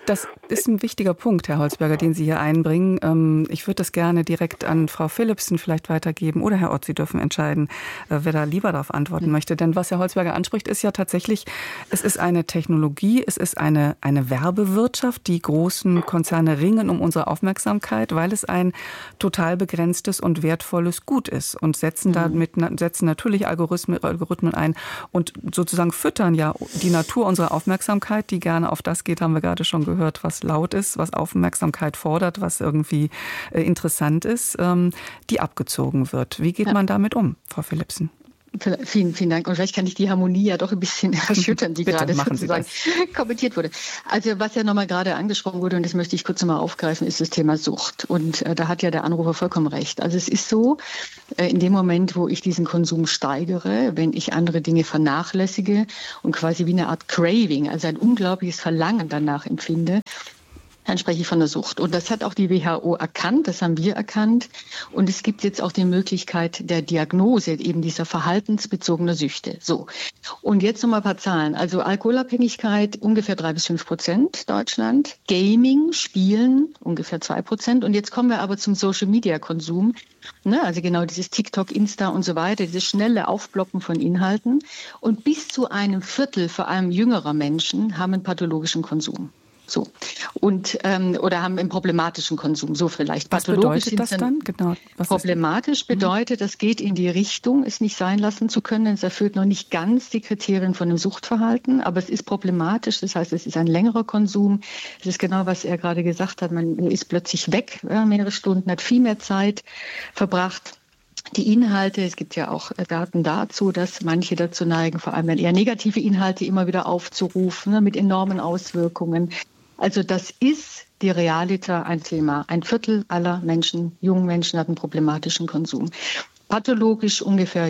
Das ist ein wichtiger Punkt, Herr Holzberger, den Sie hier einbringen. Ich würde das gerne direkt an Frau Philipsen vielleicht weitergeben oder Herr Ott, Sie dürfen entscheiden, wer da lieber darauf antworten möchte. Denn was Herr Holzberger anspricht, ist ja tatsächlich, es ist eine Technologie, es ist eine Werbewirtschaft. Die großen Konzerne ringen um unsere Aufmerksamkeit, weil es ein total begrenztes und wertvolles Gut ist und setzen natürlich Algorithmen ein und sozusagen füttern ja die Natur unserer Aufmerksamkeit, die gerne auf das geht, haben wir gerade schon gehört, was laut ist, was Aufmerksamkeit fordert, was irgendwie interessant ist, die abgezogen wird. Wie geht man damit um, Frau Philipsen? Vielen, vielen Dank. Und vielleicht kann ich die Harmonie ja doch ein bisschen erschüttern, die gerade sozusagen kommentiert wurde. Also was ja nochmal gerade angesprochen wurde, und das möchte ich kurz nochmal aufgreifen, ist das Thema Sucht. Und da hat ja der Anrufer vollkommen recht. Also es ist so, in dem Moment, wo ich diesen Konsum steigere, wenn ich andere Dinge vernachlässige und quasi wie eine Art Craving, also ein unglaubliches Verlangen danach empfinde, dann spreche ich von der Sucht. Und das hat auch die WHO erkannt, das haben wir erkannt. Und es gibt jetzt auch die Möglichkeit der Diagnose eben dieser verhaltensbezogenen Süchte. So. Und jetzt nochmal ein paar Zahlen. Also Alkoholabhängigkeit ungefähr 3-5% Deutschland. Gaming, Spielen ungefähr 2%. Und jetzt kommen wir aber zum Social-Media-Konsum. Also genau dieses TikTok, Insta und so weiter, dieses schnelle Aufploppen von Inhalten. Und bis zu einem Viertel, vor allem jüngerer Menschen, haben einen pathologischen Konsum. So. Und, oder haben einen problematischen Konsum, so vielleicht. Was bedeutet das dann? Genau. Problematisch bedeutet, das geht in die Richtung, es nicht sein lassen zu können. Es erfüllt noch nicht ganz die Kriterien von einem Suchtverhalten, aber es ist problematisch. Das heißt, es ist ein längerer Konsum. Es ist genau, was er gerade gesagt hat. Man ist plötzlich weg, mehrere Stunden, hat viel mehr Zeit verbracht. Die Inhalte, es gibt ja auch Daten dazu, dass manche dazu neigen, vor allem eher negative Inhalte immer wieder aufzurufen, mit enormen Auswirkungen. Also das ist die Realita ein Thema. Ein Viertel aller Menschen, jungen Menschen, hat einen problematischen Konsum. Pathologisch ungefähr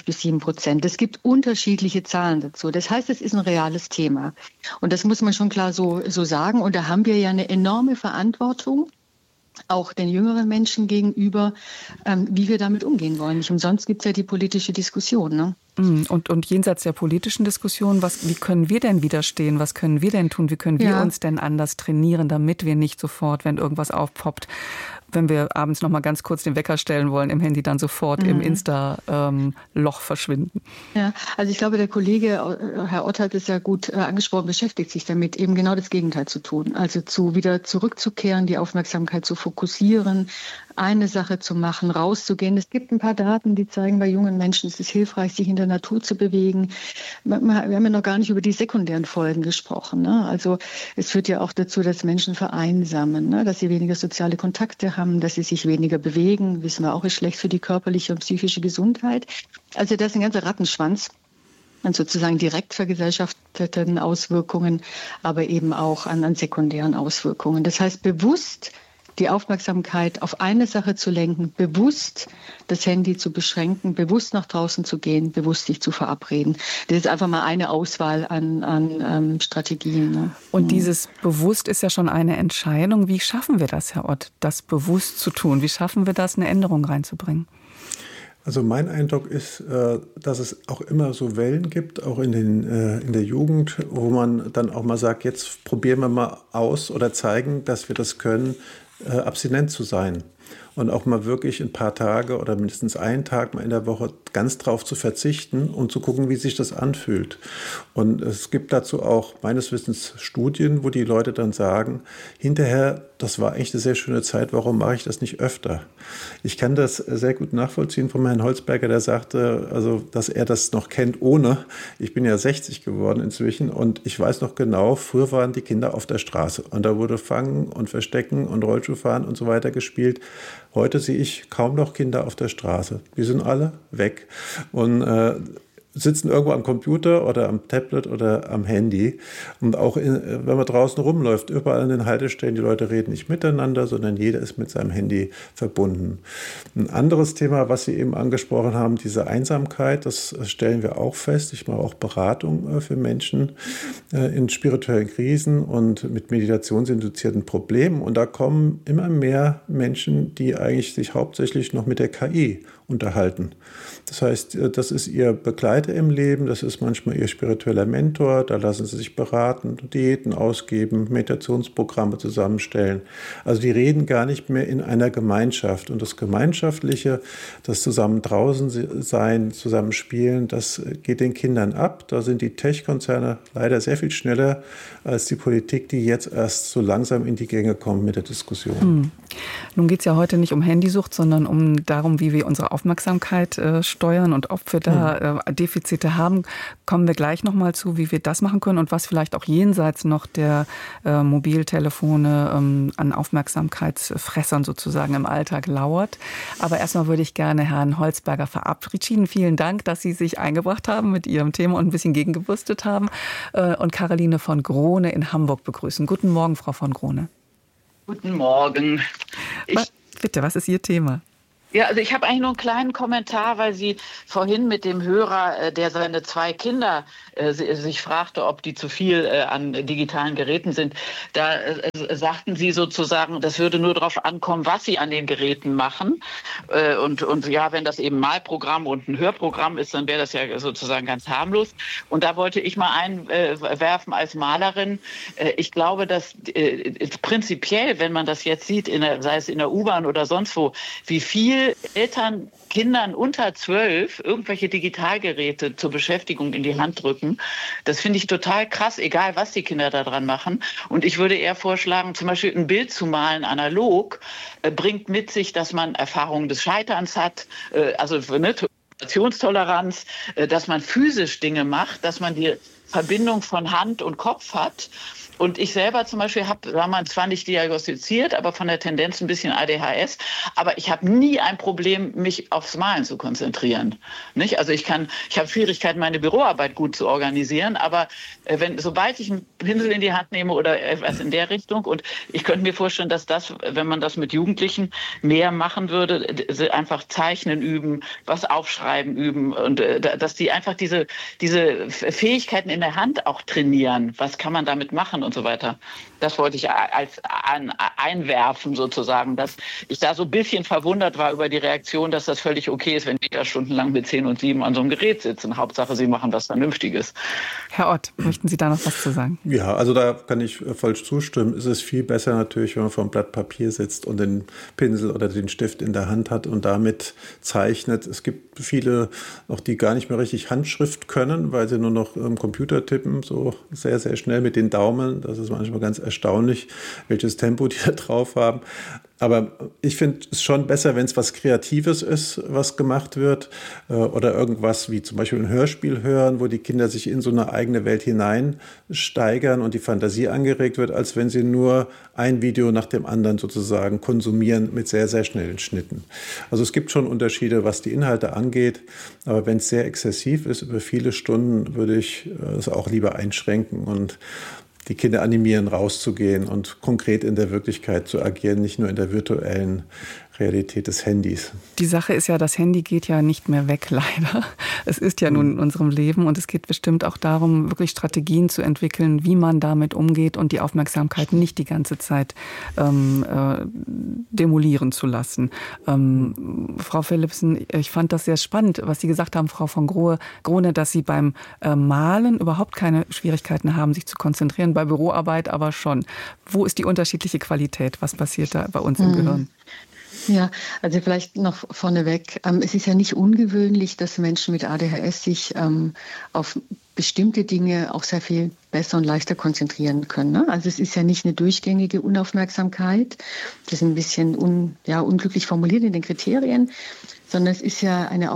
5-7%. Es gibt unterschiedliche Zahlen dazu. Das heißt, es ist ein reales Thema. Und das muss man schon klar so sagen. Und da haben wir ja eine enorme Verantwortung, auch den jüngeren Menschen gegenüber, wie wir damit umgehen wollen. Nicht umsonst gibt es ja die politische Diskussion, ne? Und jenseits der politischen Diskussion, wie können wir denn widerstehen? Was können wir denn tun? Wie können wir uns denn anders trainieren, damit wir nicht sofort, wenn irgendwas aufpoppt, wenn wir abends noch mal ganz kurz den Wecker stellen wollen im Handy, dann sofort im Insta-Loch verschwinden? Ja, also ich glaube, der Kollege, Herr Ott, hat es ja gut angesprochen, beschäftigt sich damit, eben genau das Gegenteil zu tun. Also wieder zurückzukehren, die Aufmerksamkeit zu fokussieren, eine Sache zu machen, rauszugehen. Es gibt ein paar Daten, die zeigen, bei jungen Menschen ist es hilfreich, sich in der Natur zu bewegen. Wir haben ja noch gar nicht über die sekundären Folgen gesprochen, ne? Also es führt ja auch dazu, dass Menschen vereinsamen, ne? Dass sie weniger soziale Kontakte haben, dass sie sich weniger bewegen. Wissen wir auch, ist schlecht für die körperliche und psychische Gesundheit. Also das ist ein ganzer Rattenschwanz an sozusagen direkt vergesellschafteten Auswirkungen, aber eben auch an sekundären Auswirkungen. Das heißt, bewusst die Aufmerksamkeit auf eine Sache zu lenken, bewusst das Handy zu beschränken, bewusst nach draußen zu gehen, bewusst sich zu verabreden. Das ist einfach mal eine Auswahl an Strategien. Ne? Und dieses bewusst ist ja schon eine Entscheidung. Wie schaffen wir das, Herr Ott, das bewusst zu tun? Wie schaffen wir das, eine Änderung reinzubringen? Also mein Eindruck ist, dass es auch immer so Wellen gibt, auch in der Jugend, wo man dann auch mal sagt, jetzt probieren wir mal aus oder zeigen, dass wir das können, abstinent zu sein. Und auch mal wirklich ein paar Tage oder mindestens einen Tag mal in der Woche ganz drauf zu verzichten und zu gucken, wie sich das anfühlt. Und es gibt dazu auch meines Wissens Studien, wo die Leute dann sagen, hinterher, das war eigentlich eine sehr schöne Zeit, warum mache ich das nicht öfter? Ich kann das sehr gut nachvollziehen von Herrn Holzberger, der sagte, also, dass er das noch kennt ohne. Ich bin ja 60 geworden inzwischen und ich weiß noch genau, früher waren die Kinder auf der Straße und da wurde Fangen und Verstecken und Rollschuhfahren und so weiter gespielt. Heute sehe ich kaum noch Kinder auf der Straße. Die sind alle weg und sitzen irgendwo am Computer oder am Tablet oder am Handy. Und auch wenn man draußen rumläuft, überall an den Haltestellen, die Leute reden nicht miteinander, sondern jeder ist mit seinem Handy verbunden. Ein anderes Thema, was Sie eben angesprochen haben, diese Einsamkeit, das stellen wir auch fest. Ich mache auch Beratung für Menschen in spirituellen Krisen und mit meditationsinduzierten Problemen. Und da kommen immer mehr Menschen, die eigentlich sich hauptsächlich noch mit der KI unterhalten. Das heißt, das ist ihr Begleiter im Leben, das ist manchmal ihr spiritueller Mentor, da lassen sie sich beraten, Diäten ausgeben, Meditationsprogramme zusammenstellen. Also die reden gar nicht mehr in einer Gemeinschaft. Und das Gemeinschaftliche, das zusammen draußen sein, zusammen spielen, das geht den Kindern ab. Da sind die Tech-Konzerne leider sehr viel schneller als die Politik, die jetzt erst so langsam in die Gänge kommt mit der Diskussion. Nun geht es ja heute nicht um Handysucht, sondern darum, wie wir unsere Aufmerksamkeit steuern und ob wir da Defizite haben. Kommen wir gleich nochmal zu, wie wir das machen können und was vielleicht auch jenseits noch der Mobiltelefone an Aufmerksamkeitsfressern sozusagen im Alltag lauert. Aber erstmal würde ich gerne Herrn Holzberger verabschieden. Vielen Dank, dass Sie sich eingebracht haben mit Ihrem Thema und ein bisschen gegengewurstet haben. Und Caroline von Grohne in Hamburg begrüßen. Guten Morgen, Frau von Grohne. Guten Morgen. Bitte, was ist Ihr Thema? Ja, also ich habe eigentlich nur einen kleinen Kommentar, weil Sie vorhin mit dem Hörer, der seine 2 Kinder sich fragte, ob die zu viel an digitalen Geräten sind, da sagten Sie sozusagen, das würde nur darauf ankommen, was Sie an den Geräten machen. Und ja, wenn das eben Malprogramm und ein Hörprogramm ist, dann wäre das ja sozusagen ganz harmlos. Und da wollte ich mal einwerfen als Malerin. Ich glaube, dass prinzipiell, wenn man das jetzt sieht, sei es in der U-Bahn oder sonst wo, wie viel Eltern Kindern unter 12 irgendwelche Digitalgeräte zur Beschäftigung in die Hand drücken. Das finde ich total krass, egal was die Kinder da dran machen. Und ich würde eher vorschlagen, zum Beispiel ein Bild zu malen analog, bringt mit sich, dass man Erfahrungen des Scheiterns hat, Toleranz, dass man physisch Dinge macht, dass man die Verbindung von Hand und Kopf hat. Und ich selber zum Beispiel habe damals zwar nicht diagnostiziert, aber von der Tendenz ein bisschen ADHS. Aber ich habe nie ein Problem, mich aufs Malen zu konzentrieren. Nicht? Also ich habe Schwierigkeiten, meine Büroarbeit gut zu organisieren. Aber sobald ich einen Pinsel in die Hand nehme oder etwas in der Richtung, und ich könnte mir vorstellen, dass das, wenn man das mit Jugendlichen mehr machen würde, einfach Zeichnen üben, was aufschreiben üben und dass die einfach diese Fähigkeiten in der Hand auch trainieren. Was kann man damit machen und so weiter. Das wollte ich als einwerfen sozusagen, dass ich da so ein bisschen verwundert war über die Reaktion, dass das völlig okay ist, wenn die da stundenlang mit 10 und 7 an so einem Gerät sitzen. Hauptsache, sie machen was Vernünftiges. Herr Ott, möchten Sie da noch was zu sagen? Ja, also da kann ich voll zustimmen. Es ist viel besser natürlich, wenn man vor einem Blatt Papier sitzt und den Pinsel oder den Stift in der Hand hat und damit zeichnet. Es gibt viele noch, die gar nicht mehr richtig Handschrift können, weil sie nur noch im Computer tippen, so sehr, sehr schnell mit den Daumen. Das ist manchmal ganz erstaunlich, welches Tempo die da drauf haben. Aber ich finde es schon besser, wenn es was Kreatives ist, was gemacht wird oder irgendwas wie zum Beispiel ein Hörspiel hören, wo die Kinder sich in so eine eigene Welt hineinsteigern und die Fantasie angeregt wird, als wenn sie nur ein Video nach dem anderen sozusagen konsumieren mit sehr, sehr schnellen Schnitten. Also es gibt schon Unterschiede, was die Inhalte angeht, aber wenn es sehr exzessiv ist, über viele Stunden, würde ich es auch lieber einschränken und die Kinder animieren, rauszugehen und konkret in der Wirklichkeit zu agieren, nicht nur in der virtuellen Realität des Handys. Die Sache ist ja, das Handy geht ja nicht mehr weg, leider. Es ist ja nun in unserem Leben und es geht bestimmt auch darum, wirklich Strategien zu entwickeln, wie man damit umgeht und die Aufmerksamkeit nicht die ganze Zeit demolieren zu lassen. Frau Philipsen, ich fand das sehr spannend, was Sie gesagt haben, Frau von Grohne, dass Sie beim Malen überhaupt keine Schwierigkeiten haben, sich zu konzentrieren, bei Büroarbeit aber schon. Wo ist die unterschiedliche Qualität? Was passiert da bei uns im Gehirn? Ja, also vielleicht noch vorneweg. Es ist ja nicht ungewöhnlich, dass Menschen mit ADHS sich auf bestimmte Dinge auch sehr viel besser und leichter konzentrieren können. Ne? Also es ist ja nicht eine durchgängige Unaufmerksamkeit. Das ist ein bisschen unglücklich formuliert in den Kriterien, sondern es ist ja eine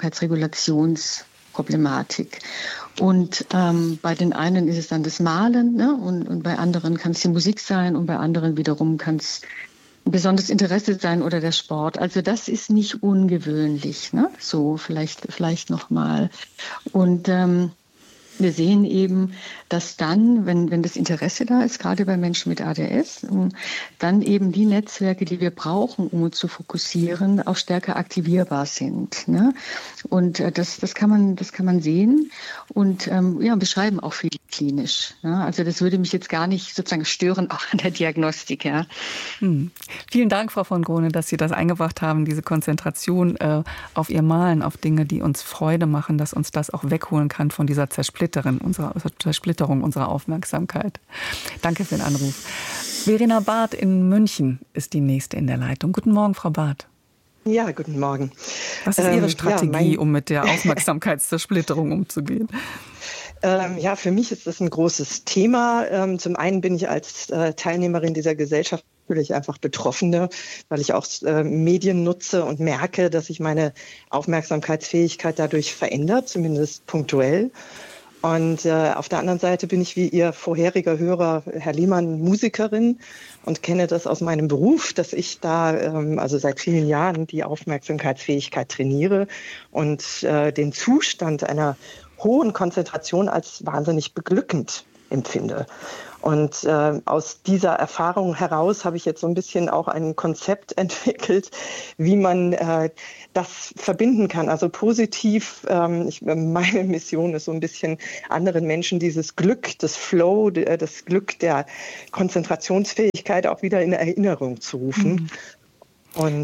Aufmerksamkeitsregulationsproblematik. Und bei den einen ist es dann das Malen, ne? und bei anderen kann es die Musik sein und bei anderen wiederum kann es besonderes Interesse sein oder der Sport. Also das ist nicht ungewöhnlich, ne? So vielleicht noch mal. Und Wir sehen eben, dass dann, wenn das Interesse da ist, gerade bei Menschen mit ADS, dann eben die Netzwerke, die wir brauchen, um uns zu fokussieren, auch stärker aktivierbar sind. Ne? Und das kann man sehen und beschreiben auch viel klinisch. Ja? Also das würde mich jetzt gar nicht sozusagen stören, auch an der Diagnostik. Ja? Vielen Dank, Frau von Grone, dass Sie das eingebracht haben, diese Konzentration auf Ihr Malen, auf Dinge, die uns Freude machen, dass uns das auch wegholen kann von dieser Zersplitterung unserer Aufmerksamkeit. Danke für den Anruf. Verena Barth in München ist die nächste in der Leitung. Guten Morgen, Frau Barth. Ja, guten Morgen. Was ist Ihre Strategie, um mit der Aufmerksamkeitszersplitterung umzugehen? Für mich ist das ein großes Thema. Zum einen bin ich als Teilnehmerin dieser Gesellschaft natürlich einfach Betroffene, weil ich auch Medien nutze und merke, dass sich meine Aufmerksamkeitsfähigkeit dadurch verändert, zumindest punktuell. Und auf der anderen Seite bin ich wie Ihr vorheriger Hörer, Herr Lehmann, Musikerin und kenne das aus meinem Beruf, dass ich da also seit vielen Jahren die Aufmerksamkeitsfähigkeit trainiere und den Zustand einer hohen Konzentration als wahnsinnig beglückend empfinde. Und aus dieser Erfahrung heraus habe ich jetzt so ein bisschen auch ein Konzept entwickelt, wie man das verbinden kann. Also positiv, meine Mission ist so ein bisschen anderen Menschen dieses Glück, das Flow, das Glück der Konzentrationsfähigkeit auch wieder in Erinnerung zu rufen. Und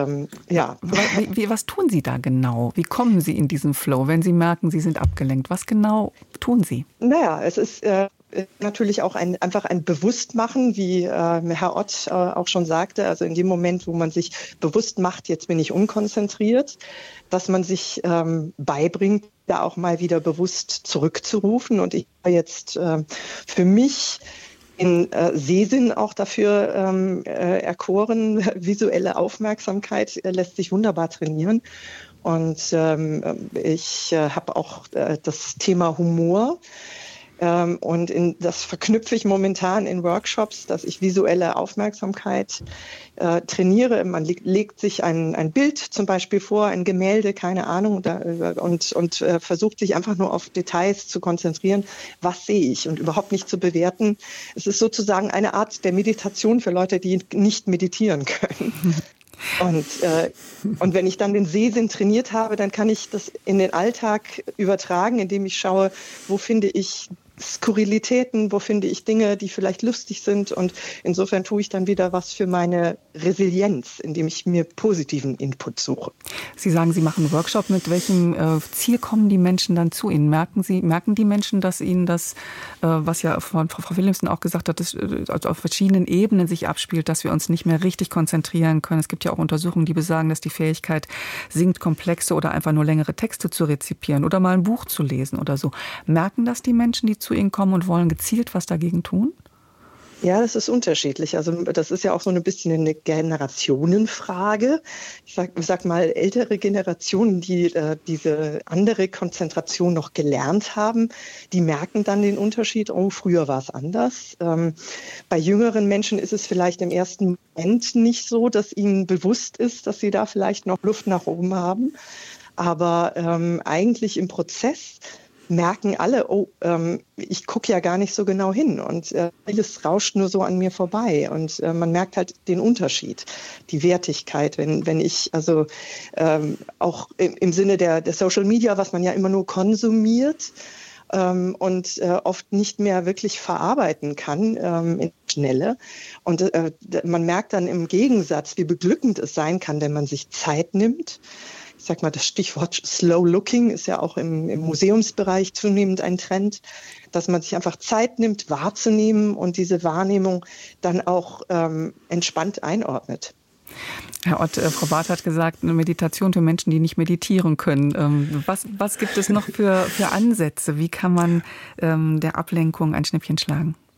was tun Sie da genau? Wie kommen Sie in diesen Flow, wenn Sie merken, Sie sind abgelenkt? Was genau tun Sie? Naja, es ist natürlich auch einfach ein Bewusstmachen, wie Herr Ott auch schon sagte. Also in dem Moment, wo man sich bewusst macht, jetzt bin ich unkonzentriert, dass man sich beibringt, da auch mal wieder bewusst zurückzurufen. Und ich habe jetzt für mich in Sehsinn auch dafür erkoren. Visuelle Aufmerksamkeit lässt sich wunderbar trainieren. Und ich habe auch das Thema Humor. Und das verknüpfe ich momentan in Workshops, dass ich visuelle Aufmerksamkeit trainiere. Man legt sich ein Bild zum Beispiel vor, ein Gemälde, keine Ahnung, und versucht sich einfach nur auf Details zu konzentrieren. Was sehe ich? Und überhaupt nicht zu bewerten. Es ist sozusagen eine Art der Meditation für Leute, die nicht meditieren können. Und wenn ich dann den Sehsinn trainiert habe, dann kann ich das in den Alltag übertragen, indem ich schaue, wo finde ich Skurrilitäten, wo finde ich Dinge, die vielleicht lustig sind. Und insofern tue ich dann wieder was für meine Resilienz, indem ich mir positiven Input suche. Sie sagen, Sie machen einen Workshop. Mit welchem Ziel kommen die Menschen dann zu Ihnen? Merken die Menschen, dass Ihnen das, was ja Frau Wilhelmsen auch gesagt hat, das auf verschiedenen Ebenen sich abspielt, dass wir uns nicht mehr richtig konzentrieren können? Es gibt ja auch Untersuchungen, die besagen, dass die Fähigkeit sinkt, komplexe oder einfach nur längere Texte zu rezipieren oder mal ein Buch zu lesen oder so. Merken das die Menschen, die zu Ihnen kommen und wollen gezielt was dagegen tun? Ja, das ist unterschiedlich. Also das ist ja auch so ein bisschen eine Generationenfrage. Ich sag mal, ältere Generationen, die diese andere Konzentration noch gelernt haben, die merken dann den Unterschied. Oh, früher war es anders. Bei jüngeren Menschen ist es vielleicht im ersten Moment nicht so, dass ihnen bewusst ist, dass sie da vielleicht noch Luft nach oben haben. Aber eigentlich im Prozess merken alle, ich gucke ja gar nicht so genau hin und vieles rauscht nur so an mir vorbei und man merkt halt den Unterschied, die Wertigkeit, wenn ich also auch im Sinne der Social Media, was man ja immer nur konsumiert und oft nicht mehr wirklich verarbeiten kann in Schnelle. Und man merkt dann im Gegensatz, wie beglückend es sein kann, wenn man sich Zeit nimmt. Ich sag mal, das Stichwort Slow Looking ist ja auch im Museumsbereich zunehmend ein Trend, dass man sich einfach Zeit nimmt, wahrzunehmen und diese Wahrnehmung dann auch entspannt einordnet. Herr Ott, Frau Barth hat gesagt, eine Meditation für Menschen, die nicht meditieren können. Was gibt es noch für Ansätze? Wie kann man der Ablenkung ein Schnippchen schlagen?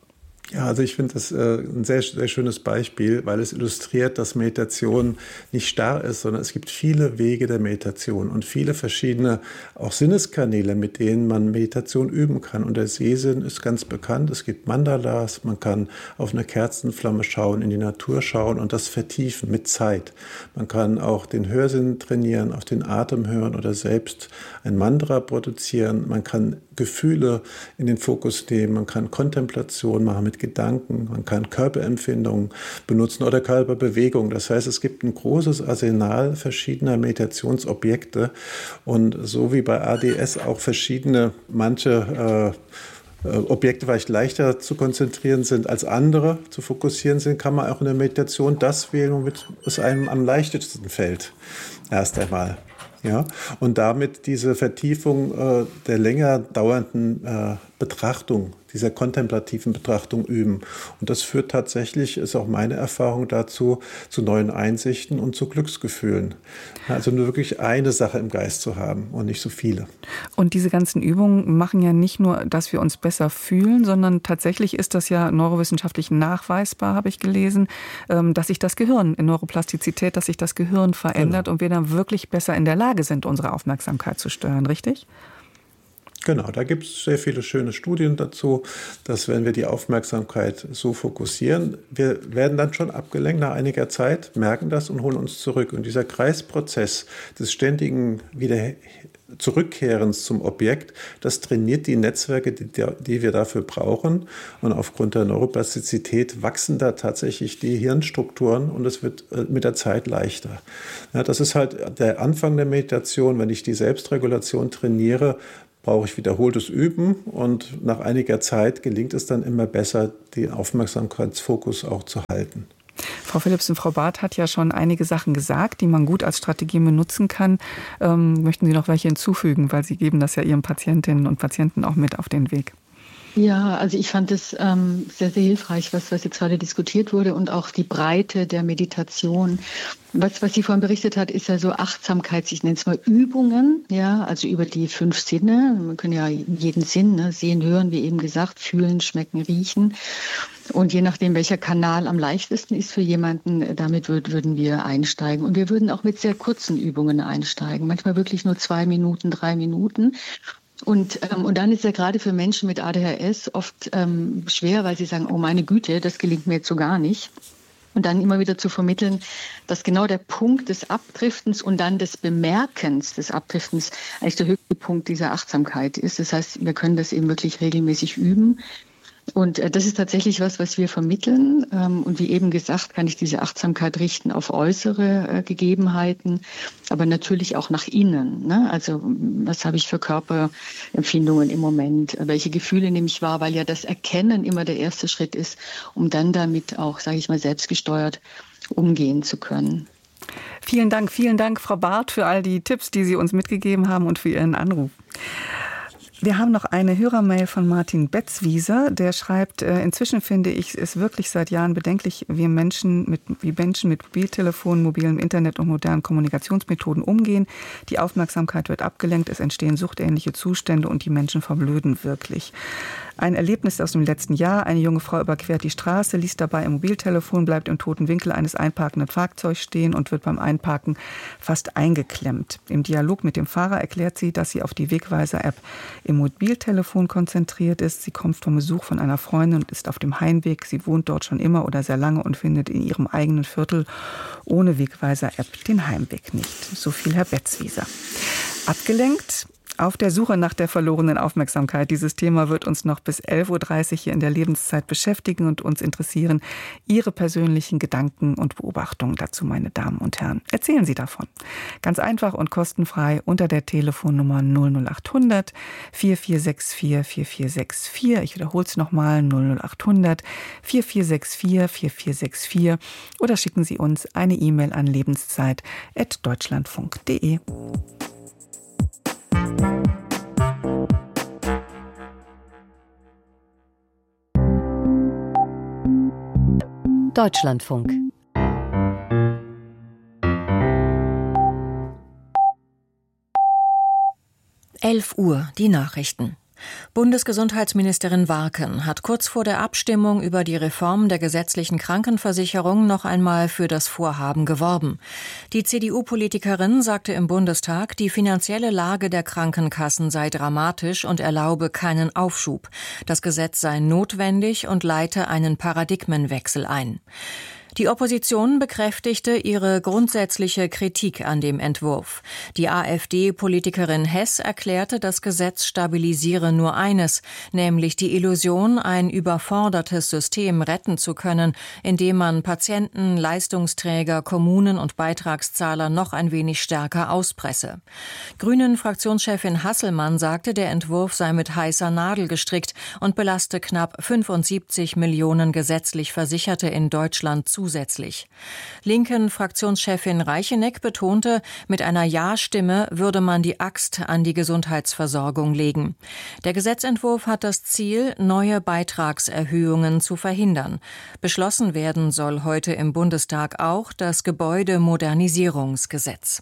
Ja, also ich finde das ein sehr, sehr schönes Beispiel, weil es illustriert, dass Meditation nicht starr ist, sondern es gibt viele Wege der Meditation und viele verschiedene auch Sinneskanäle, mit denen man Meditation üben kann. Und der Sehsinn ist ganz bekannt. Es gibt Mandalas, man kann auf eine Kerzenflamme schauen, in die Natur schauen und das vertiefen mit Zeit. Man kann auch den Hörsinn trainieren, auf den Atem hören oder selbst ein Mantra produzieren. Man kann Gefühle in den Fokus nehmen, man kann Kontemplation machen mit Gedanken, man kann Körperempfindungen benutzen oder Körperbewegung. Das heißt, es gibt ein großes Arsenal verschiedener Meditationsobjekte und so wie bei ADS auch verschiedene, manche Objekte vielleicht leichter zu konzentrieren sind als andere, zu fokussieren sind, kann man auch in der Meditation das wählen, womit es einem am leichtesten fällt, erst einmal. Ja, und damit diese Vertiefung der länger dauernden Betrachtung, dieser kontemplativen Betrachtung üben. Und das führt tatsächlich, ist auch meine Erfahrung dazu, zu neuen Einsichten und zu Glücksgefühlen. Also nur wirklich eine Sache im Geist zu haben und nicht so viele. Und diese ganzen Übungen machen ja nicht nur, dass wir uns besser fühlen, sondern tatsächlich ist das ja neurowissenschaftlich nachweisbar, habe ich gelesen, dass sich das Gehirn in Neuroplastizität, dass sich das Gehirn verändert und wir dann wirklich besser in der Lage sind, unsere Aufmerksamkeit zu steuern, richtig? Genau, da gibt es sehr viele schöne Studien dazu, dass wenn wir die Aufmerksamkeit so fokussieren, wir werden dann schon abgelenkt nach einiger Zeit, merken das und holen uns zurück. Und dieser Kreisprozess des ständigen Zurückkehrens zum Objekt, das trainiert die Netzwerke, die wir dafür brauchen. Und aufgrund der Neuroplastizität wachsen da tatsächlich die Hirnstrukturen und es wird mit der Zeit leichter. Ja, das ist halt der Anfang der Meditation. Wenn ich die Selbstregulation trainiere, brauche ich wiederholtes Üben und nach einiger Zeit gelingt es dann immer besser, den Aufmerksamkeitsfokus auch zu halten. Frau Philipsen, Frau Barth hat ja schon einige Sachen gesagt, die man gut als Strategie benutzen kann. Möchten Sie noch welche hinzufügen, weil Sie geben das ja Ihren Patientinnen und Patienten auch mit auf den Weg? Ja, also ich fand es sehr, sehr hilfreich, was jetzt gerade diskutiert wurde und auch die Breite der Meditation. Was sie vorhin berichtet hat, ist ja so Achtsamkeit, ich nenne es mal Übungen, ja, also über die 5 Sinne. Man kann ja jeden Sinn, ne, sehen, hören, wie eben gesagt, fühlen, schmecken, riechen. Und je nachdem, welcher Kanal am leichtesten ist für jemanden, damit würden wir einsteigen. Und wir würden auch mit sehr kurzen Übungen einsteigen, manchmal wirklich nur 2 Minuten, 3 Minuten. Und dann ist ja gerade für Menschen mit ADHS oft schwer, weil sie sagen, oh meine Güte, das gelingt mir jetzt so gar nicht. Und dann immer wieder zu vermitteln, dass genau der Punkt des Abdriftens und dann des Bemerkens des Abdriftens eigentlich der höchste Punkt dieser Achtsamkeit ist. Das heißt, wir können das eben wirklich regelmäßig üben. Und das ist tatsächlich was wir vermitteln. Und wie eben gesagt, kann ich diese Achtsamkeit richten auf äußere Gegebenheiten, aber natürlich auch nach innen. Ne? Also was habe ich für Körperempfindungen im Moment? Welche Gefühle nehme ich wahr? Weil ja das Erkennen immer der erste Schritt ist, um dann damit auch, sage ich mal, selbstgesteuert umgehen zu können. Vielen Dank, Frau Barth, für all die Tipps, die Sie uns mitgegeben haben und für Ihren Anruf. Wir haben noch eine Hörermail von Martin Betzwieser, der schreibt, inzwischen finde ich es wirklich seit Jahren bedenklich, wie Menschen mit Mobiltelefonen, mobilem Internet und modernen Kommunikationsmethoden umgehen. Die Aufmerksamkeit wird abgelenkt, es entstehen suchtähnliche Zustände und die Menschen verblöden wirklich. Ein Erlebnis aus dem letzten Jahr. Eine junge Frau überquert die Straße, liest dabei im Mobiltelefon, bleibt im toten Winkel eines einparkenden Fahrzeugs stehen und wird beim Einparken fast eingeklemmt. Im Dialog mit dem Fahrer erklärt sie, dass sie auf die Wegweiser-App im Mobiltelefon konzentriert ist. Sie kommt vom Besuch von einer Freundin und ist auf dem Heimweg. Sie wohnt dort schon immer oder sehr lange und findet in ihrem eigenen Viertel ohne Wegweiser-App den Heimweg nicht. So viel Herr Betzwieser. Abgelenkt? Auf der Suche nach der verlorenen Aufmerksamkeit. Dieses Thema wird uns noch bis 11.30 Uhr hier in der Lebenszeit beschäftigen und uns interessieren Ihre persönlichen Gedanken und Beobachtungen dazu, meine Damen und Herren. Erzählen Sie davon. Ganz einfach und kostenfrei unter der Telefonnummer 00800 4464 4464. Ich wiederhole es nochmal, 00800 4464 4464. Oder schicken Sie uns eine E-Mail an lebenszeit@deutschlandfunk.de. Deutschlandfunk. Uhr, die Nachrichten. Bundesgesundheitsministerin Warken hat kurz vor der Abstimmung über die Reform der gesetzlichen Krankenversicherung noch einmal für das Vorhaben geworben. Die CDU-Politikerin sagte im Bundestag, die finanzielle Lage der Krankenkassen sei dramatisch und erlaube keinen Aufschub. Das Gesetz sei notwendig und leite einen Paradigmenwechsel ein. Die Opposition bekräftigte ihre grundsätzliche Kritik an dem Entwurf. Die AfD-Politikerin Hess erklärte, das Gesetz stabilisiere nur eines, nämlich die Illusion, ein überfordertes System retten zu können, indem man Patienten, Leistungsträger, Kommunen und Beitragszahler noch ein wenig stärker auspresse. Grünen-Fraktionschefin Hasselmann sagte, der Entwurf sei mit heißer Nadel gestrickt und belaste knapp 75 Millionen gesetzlich Versicherte in Deutschland zusätzlich. Linken Fraktionschefin Reicheneck betonte, mit einer Ja-Stimme würde man die Axt an die Gesundheitsversorgung legen. Der Gesetzentwurf hat das Ziel, neue Beitragserhöhungen zu verhindern. Beschlossen werden soll heute im Bundestag auch das Gebäudemodernisierungsgesetz.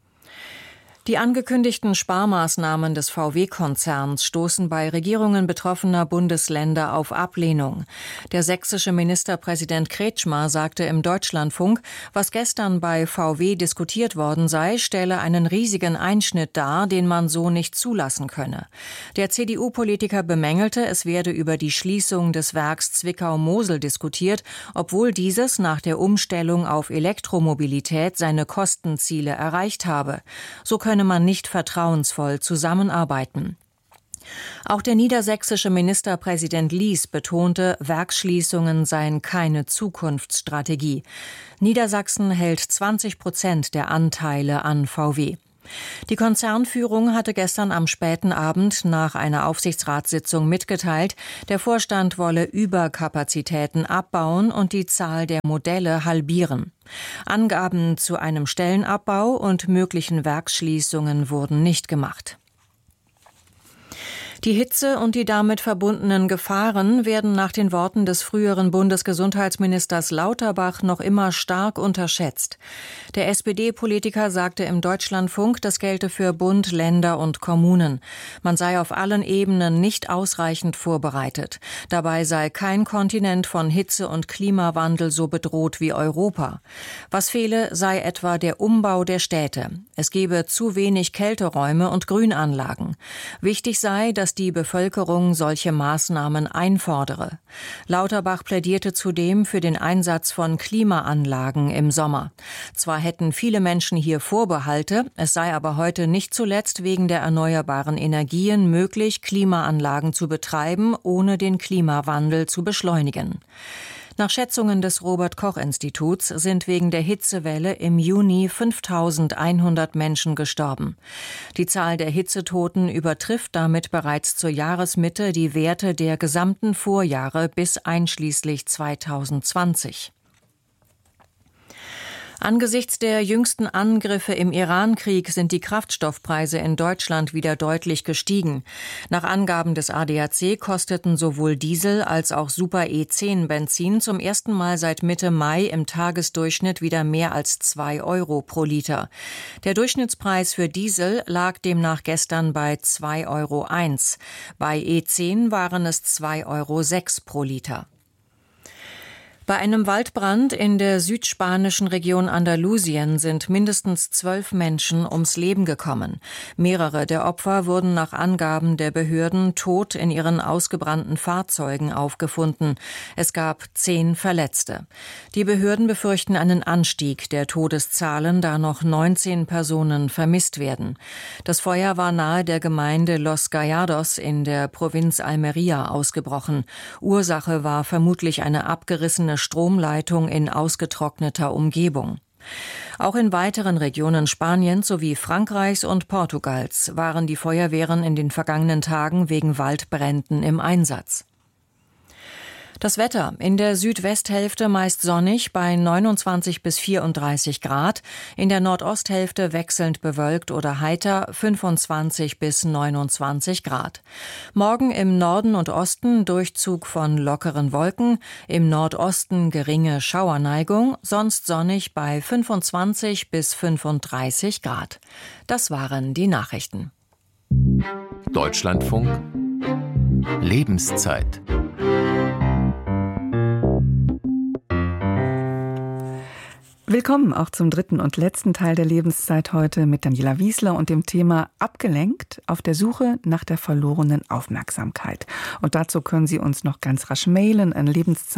Die angekündigten Sparmaßnahmen des VW-Konzerns stoßen bei Regierungen betroffener Bundesländer auf Ablehnung. Der sächsische Ministerpräsident Kretschmer sagte im Deutschlandfunk, was gestern bei VW diskutiert worden sei, stelle einen riesigen Einschnitt dar, den man so nicht zulassen könne. Der CDU-Politiker bemängelte, es werde über die Schließung des Werks Zwickau-Mosel diskutiert, obwohl dieses nach der Umstellung auf Elektromobilität seine Kostenziele erreicht habe. So könne man nicht vertrauensvoll zusammenarbeiten. Auch der niedersächsische Ministerpräsident Lies betonte, Werksschließungen seien keine Zukunftsstrategie. Niedersachsen hält 20% der Anteile an VW. Die Konzernführung hatte gestern am späten Abend nach einer Aufsichtsratssitzung mitgeteilt, der Vorstand wolle Überkapazitäten abbauen und die Zahl der Modelle halbieren. Angaben zu einem Stellenabbau und möglichen Werksschließungen wurden nicht gemacht. Die Hitze und die damit verbundenen Gefahren werden nach den Worten des früheren Bundesgesundheitsministers Lauterbach noch immer stark unterschätzt. Der SPD-Politiker sagte im Deutschlandfunk, das gelte für Bund, Länder und Kommunen. Man sei auf allen Ebenen nicht ausreichend vorbereitet. Dabei sei kein Kontinent von Hitze- und Klimawandel so bedroht wie Europa. Was fehle, sei etwa der Umbau der Städte. Es gebe zu wenig Kälteräume und Grünanlagen. Wichtig sei, dass die Bevölkerung solche Maßnahmen einfordere. Lauterbach plädierte zudem für den Einsatz von Klimaanlagen im Sommer. Zwar hätten viele Menschen hier Vorbehalte, es sei aber heute nicht zuletzt wegen der erneuerbaren Energien möglich, Klimaanlagen zu betreiben, ohne den Klimawandel zu beschleunigen. Nach Schätzungen des Robert-Koch-Instituts sind wegen der Hitzewelle im Juni 5.100 Menschen gestorben. Die Zahl der Hitzetoten übertrifft damit bereits zur Jahresmitte die Werte der gesamten Vorjahre bis einschließlich 2020. Angesichts der jüngsten Angriffe im Iran-Krieg sind die Kraftstoffpreise in Deutschland wieder deutlich gestiegen. Nach Angaben des ADAC kosteten sowohl Diesel als auch Super E10 Benzin zum ersten Mal seit Mitte Mai im Tagesdurchschnitt wieder mehr als 2 Euro pro Liter. Der Durchschnittspreis für Diesel lag demnach gestern bei 2,01 Euro. Bei E10 waren es 2,06 Euro pro Liter. Bei einem Waldbrand in der südspanischen Region Andalusien sind mindestens 12 Menschen ums Leben gekommen. Mehrere der Opfer wurden nach Angaben der Behörden tot in ihren ausgebrannten Fahrzeugen aufgefunden. Es gab 10 Verletzte. Die Behörden befürchten einen Anstieg der Todeszahlen, da noch 19 Personen vermisst werden. Das Feuer war nahe der Gemeinde Los Gallardos in der Provinz Almería ausgebrochen. Ursache war vermutlich eine abgerissene Stromleitung in ausgetrockneter Umgebung. Auch in weiteren Regionen Spaniens sowie Frankreichs und Portugals waren die Feuerwehren in den vergangenen Tagen wegen Waldbränden im Einsatz. Das Wetter: in der Südwesthälfte meist sonnig bei 29 bis 34 Grad, in der Nordosthälfte wechselnd bewölkt oder heiter 25 bis 29 Grad. Morgen im Norden und Osten Durchzug von lockeren Wolken, im Nordosten geringe Schauerneigung, sonst sonnig bei 25 bis 35 Grad. Das waren die Nachrichten. Deutschlandfunk Lebenszeit. Willkommen auch zum dritten und letzten Teil der Lebenszeit heute mit Daniela Wiesler und dem Thema Abgelenkt auf der Suche nach der verlorenen Aufmerksamkeit. Und dazu können Sie uns noch ganz rasch mailen an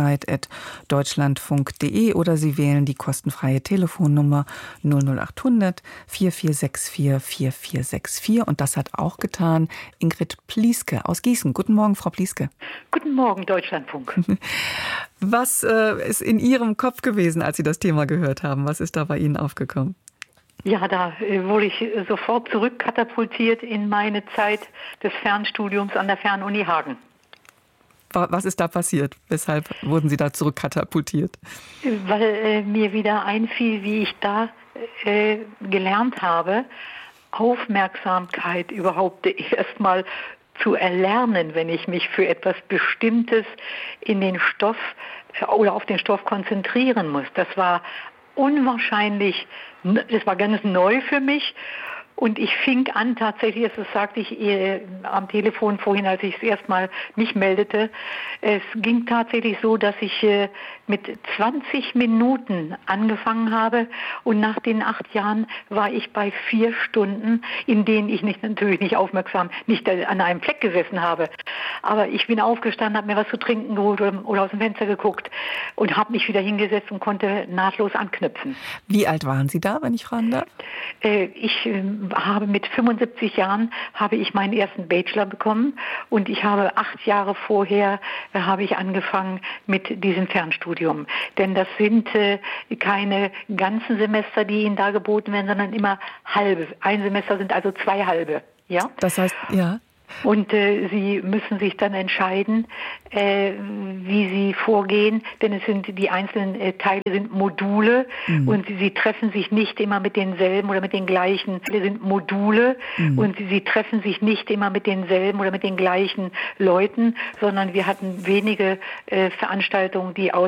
lebenszeit@deutschlandfunk.de oder Sie wählen die kostenfreie Telefonnummer 00800 4464 4464. Und das hat auch getan Ingrid Plieske aus Gießen. Guten Morgen, Frau Plieske. Guten Morgen, Deutschlandfunk. Was ist in Ihrem Kopf gewesen, als Sie das Thema gehört haben? Was ist da bei Ihnen aufgekommen? Ja, da wurde ich sofort zurückkatapultiert in meine Zeit des Fernstudiums an der Fernuni Hagen. Was ist da passiert? Weshalb wurden Sie da zurückkatapultiert? Weil mir wieder einfiel, wie ich da gelernt habe, Aufmerksamkeit überhaupt erstmal zu erlernen, wenn ich mich für etwas Bestimmtes in den Stoff oder auf den Stoff konzentrieren muss. Das war unwahrscheinlich, das war ganz neu für mich. Und ich fing an tatsächlich, das sagte ich am Telefon vorhin, als ich es erstmal mich meldete, es ging tatsächlich so, dass ich mit 20 Minuten angefangen habe und nach den 8 Jahren war ich bei 4 Stunden, in denen ich natürlich nicht aufmerksam, nicht an einem Fleck gesessen habe. Aber ich bin aufgestanden, habe mir was zu trinken geholt oder aus dem Fenster geguckt und habe mich wieder hingesetzt und konnte nahtlos anknüpfen. Wie alt waren Sie da, wenn ich fragen darf? Ich habe mit 75 Jahren habe ich meinen ersten Bachelor bekommen und ich habe 8 Jahre vorher habe ich angefangen mit diesem Fernstudium. Denn das sind keine ganzen Semester, die Ihnen da geboten werden, sondern immer halbe. Ein Semester sind also 2 halbe. Ja? Das heißt, ja. Und Sie müssen sich dann entscheiden, wie Sie vorgehen, denn es sind die einzelnen Teile sind Module und Sie treffen sich nicht immer mit denselben oder mit den gleichen. Sind Module und Sie treffen sich nicht immer mit denselben oder mit den gleichen Leuten, sondern wir hatten wenige Veranstaltungen, die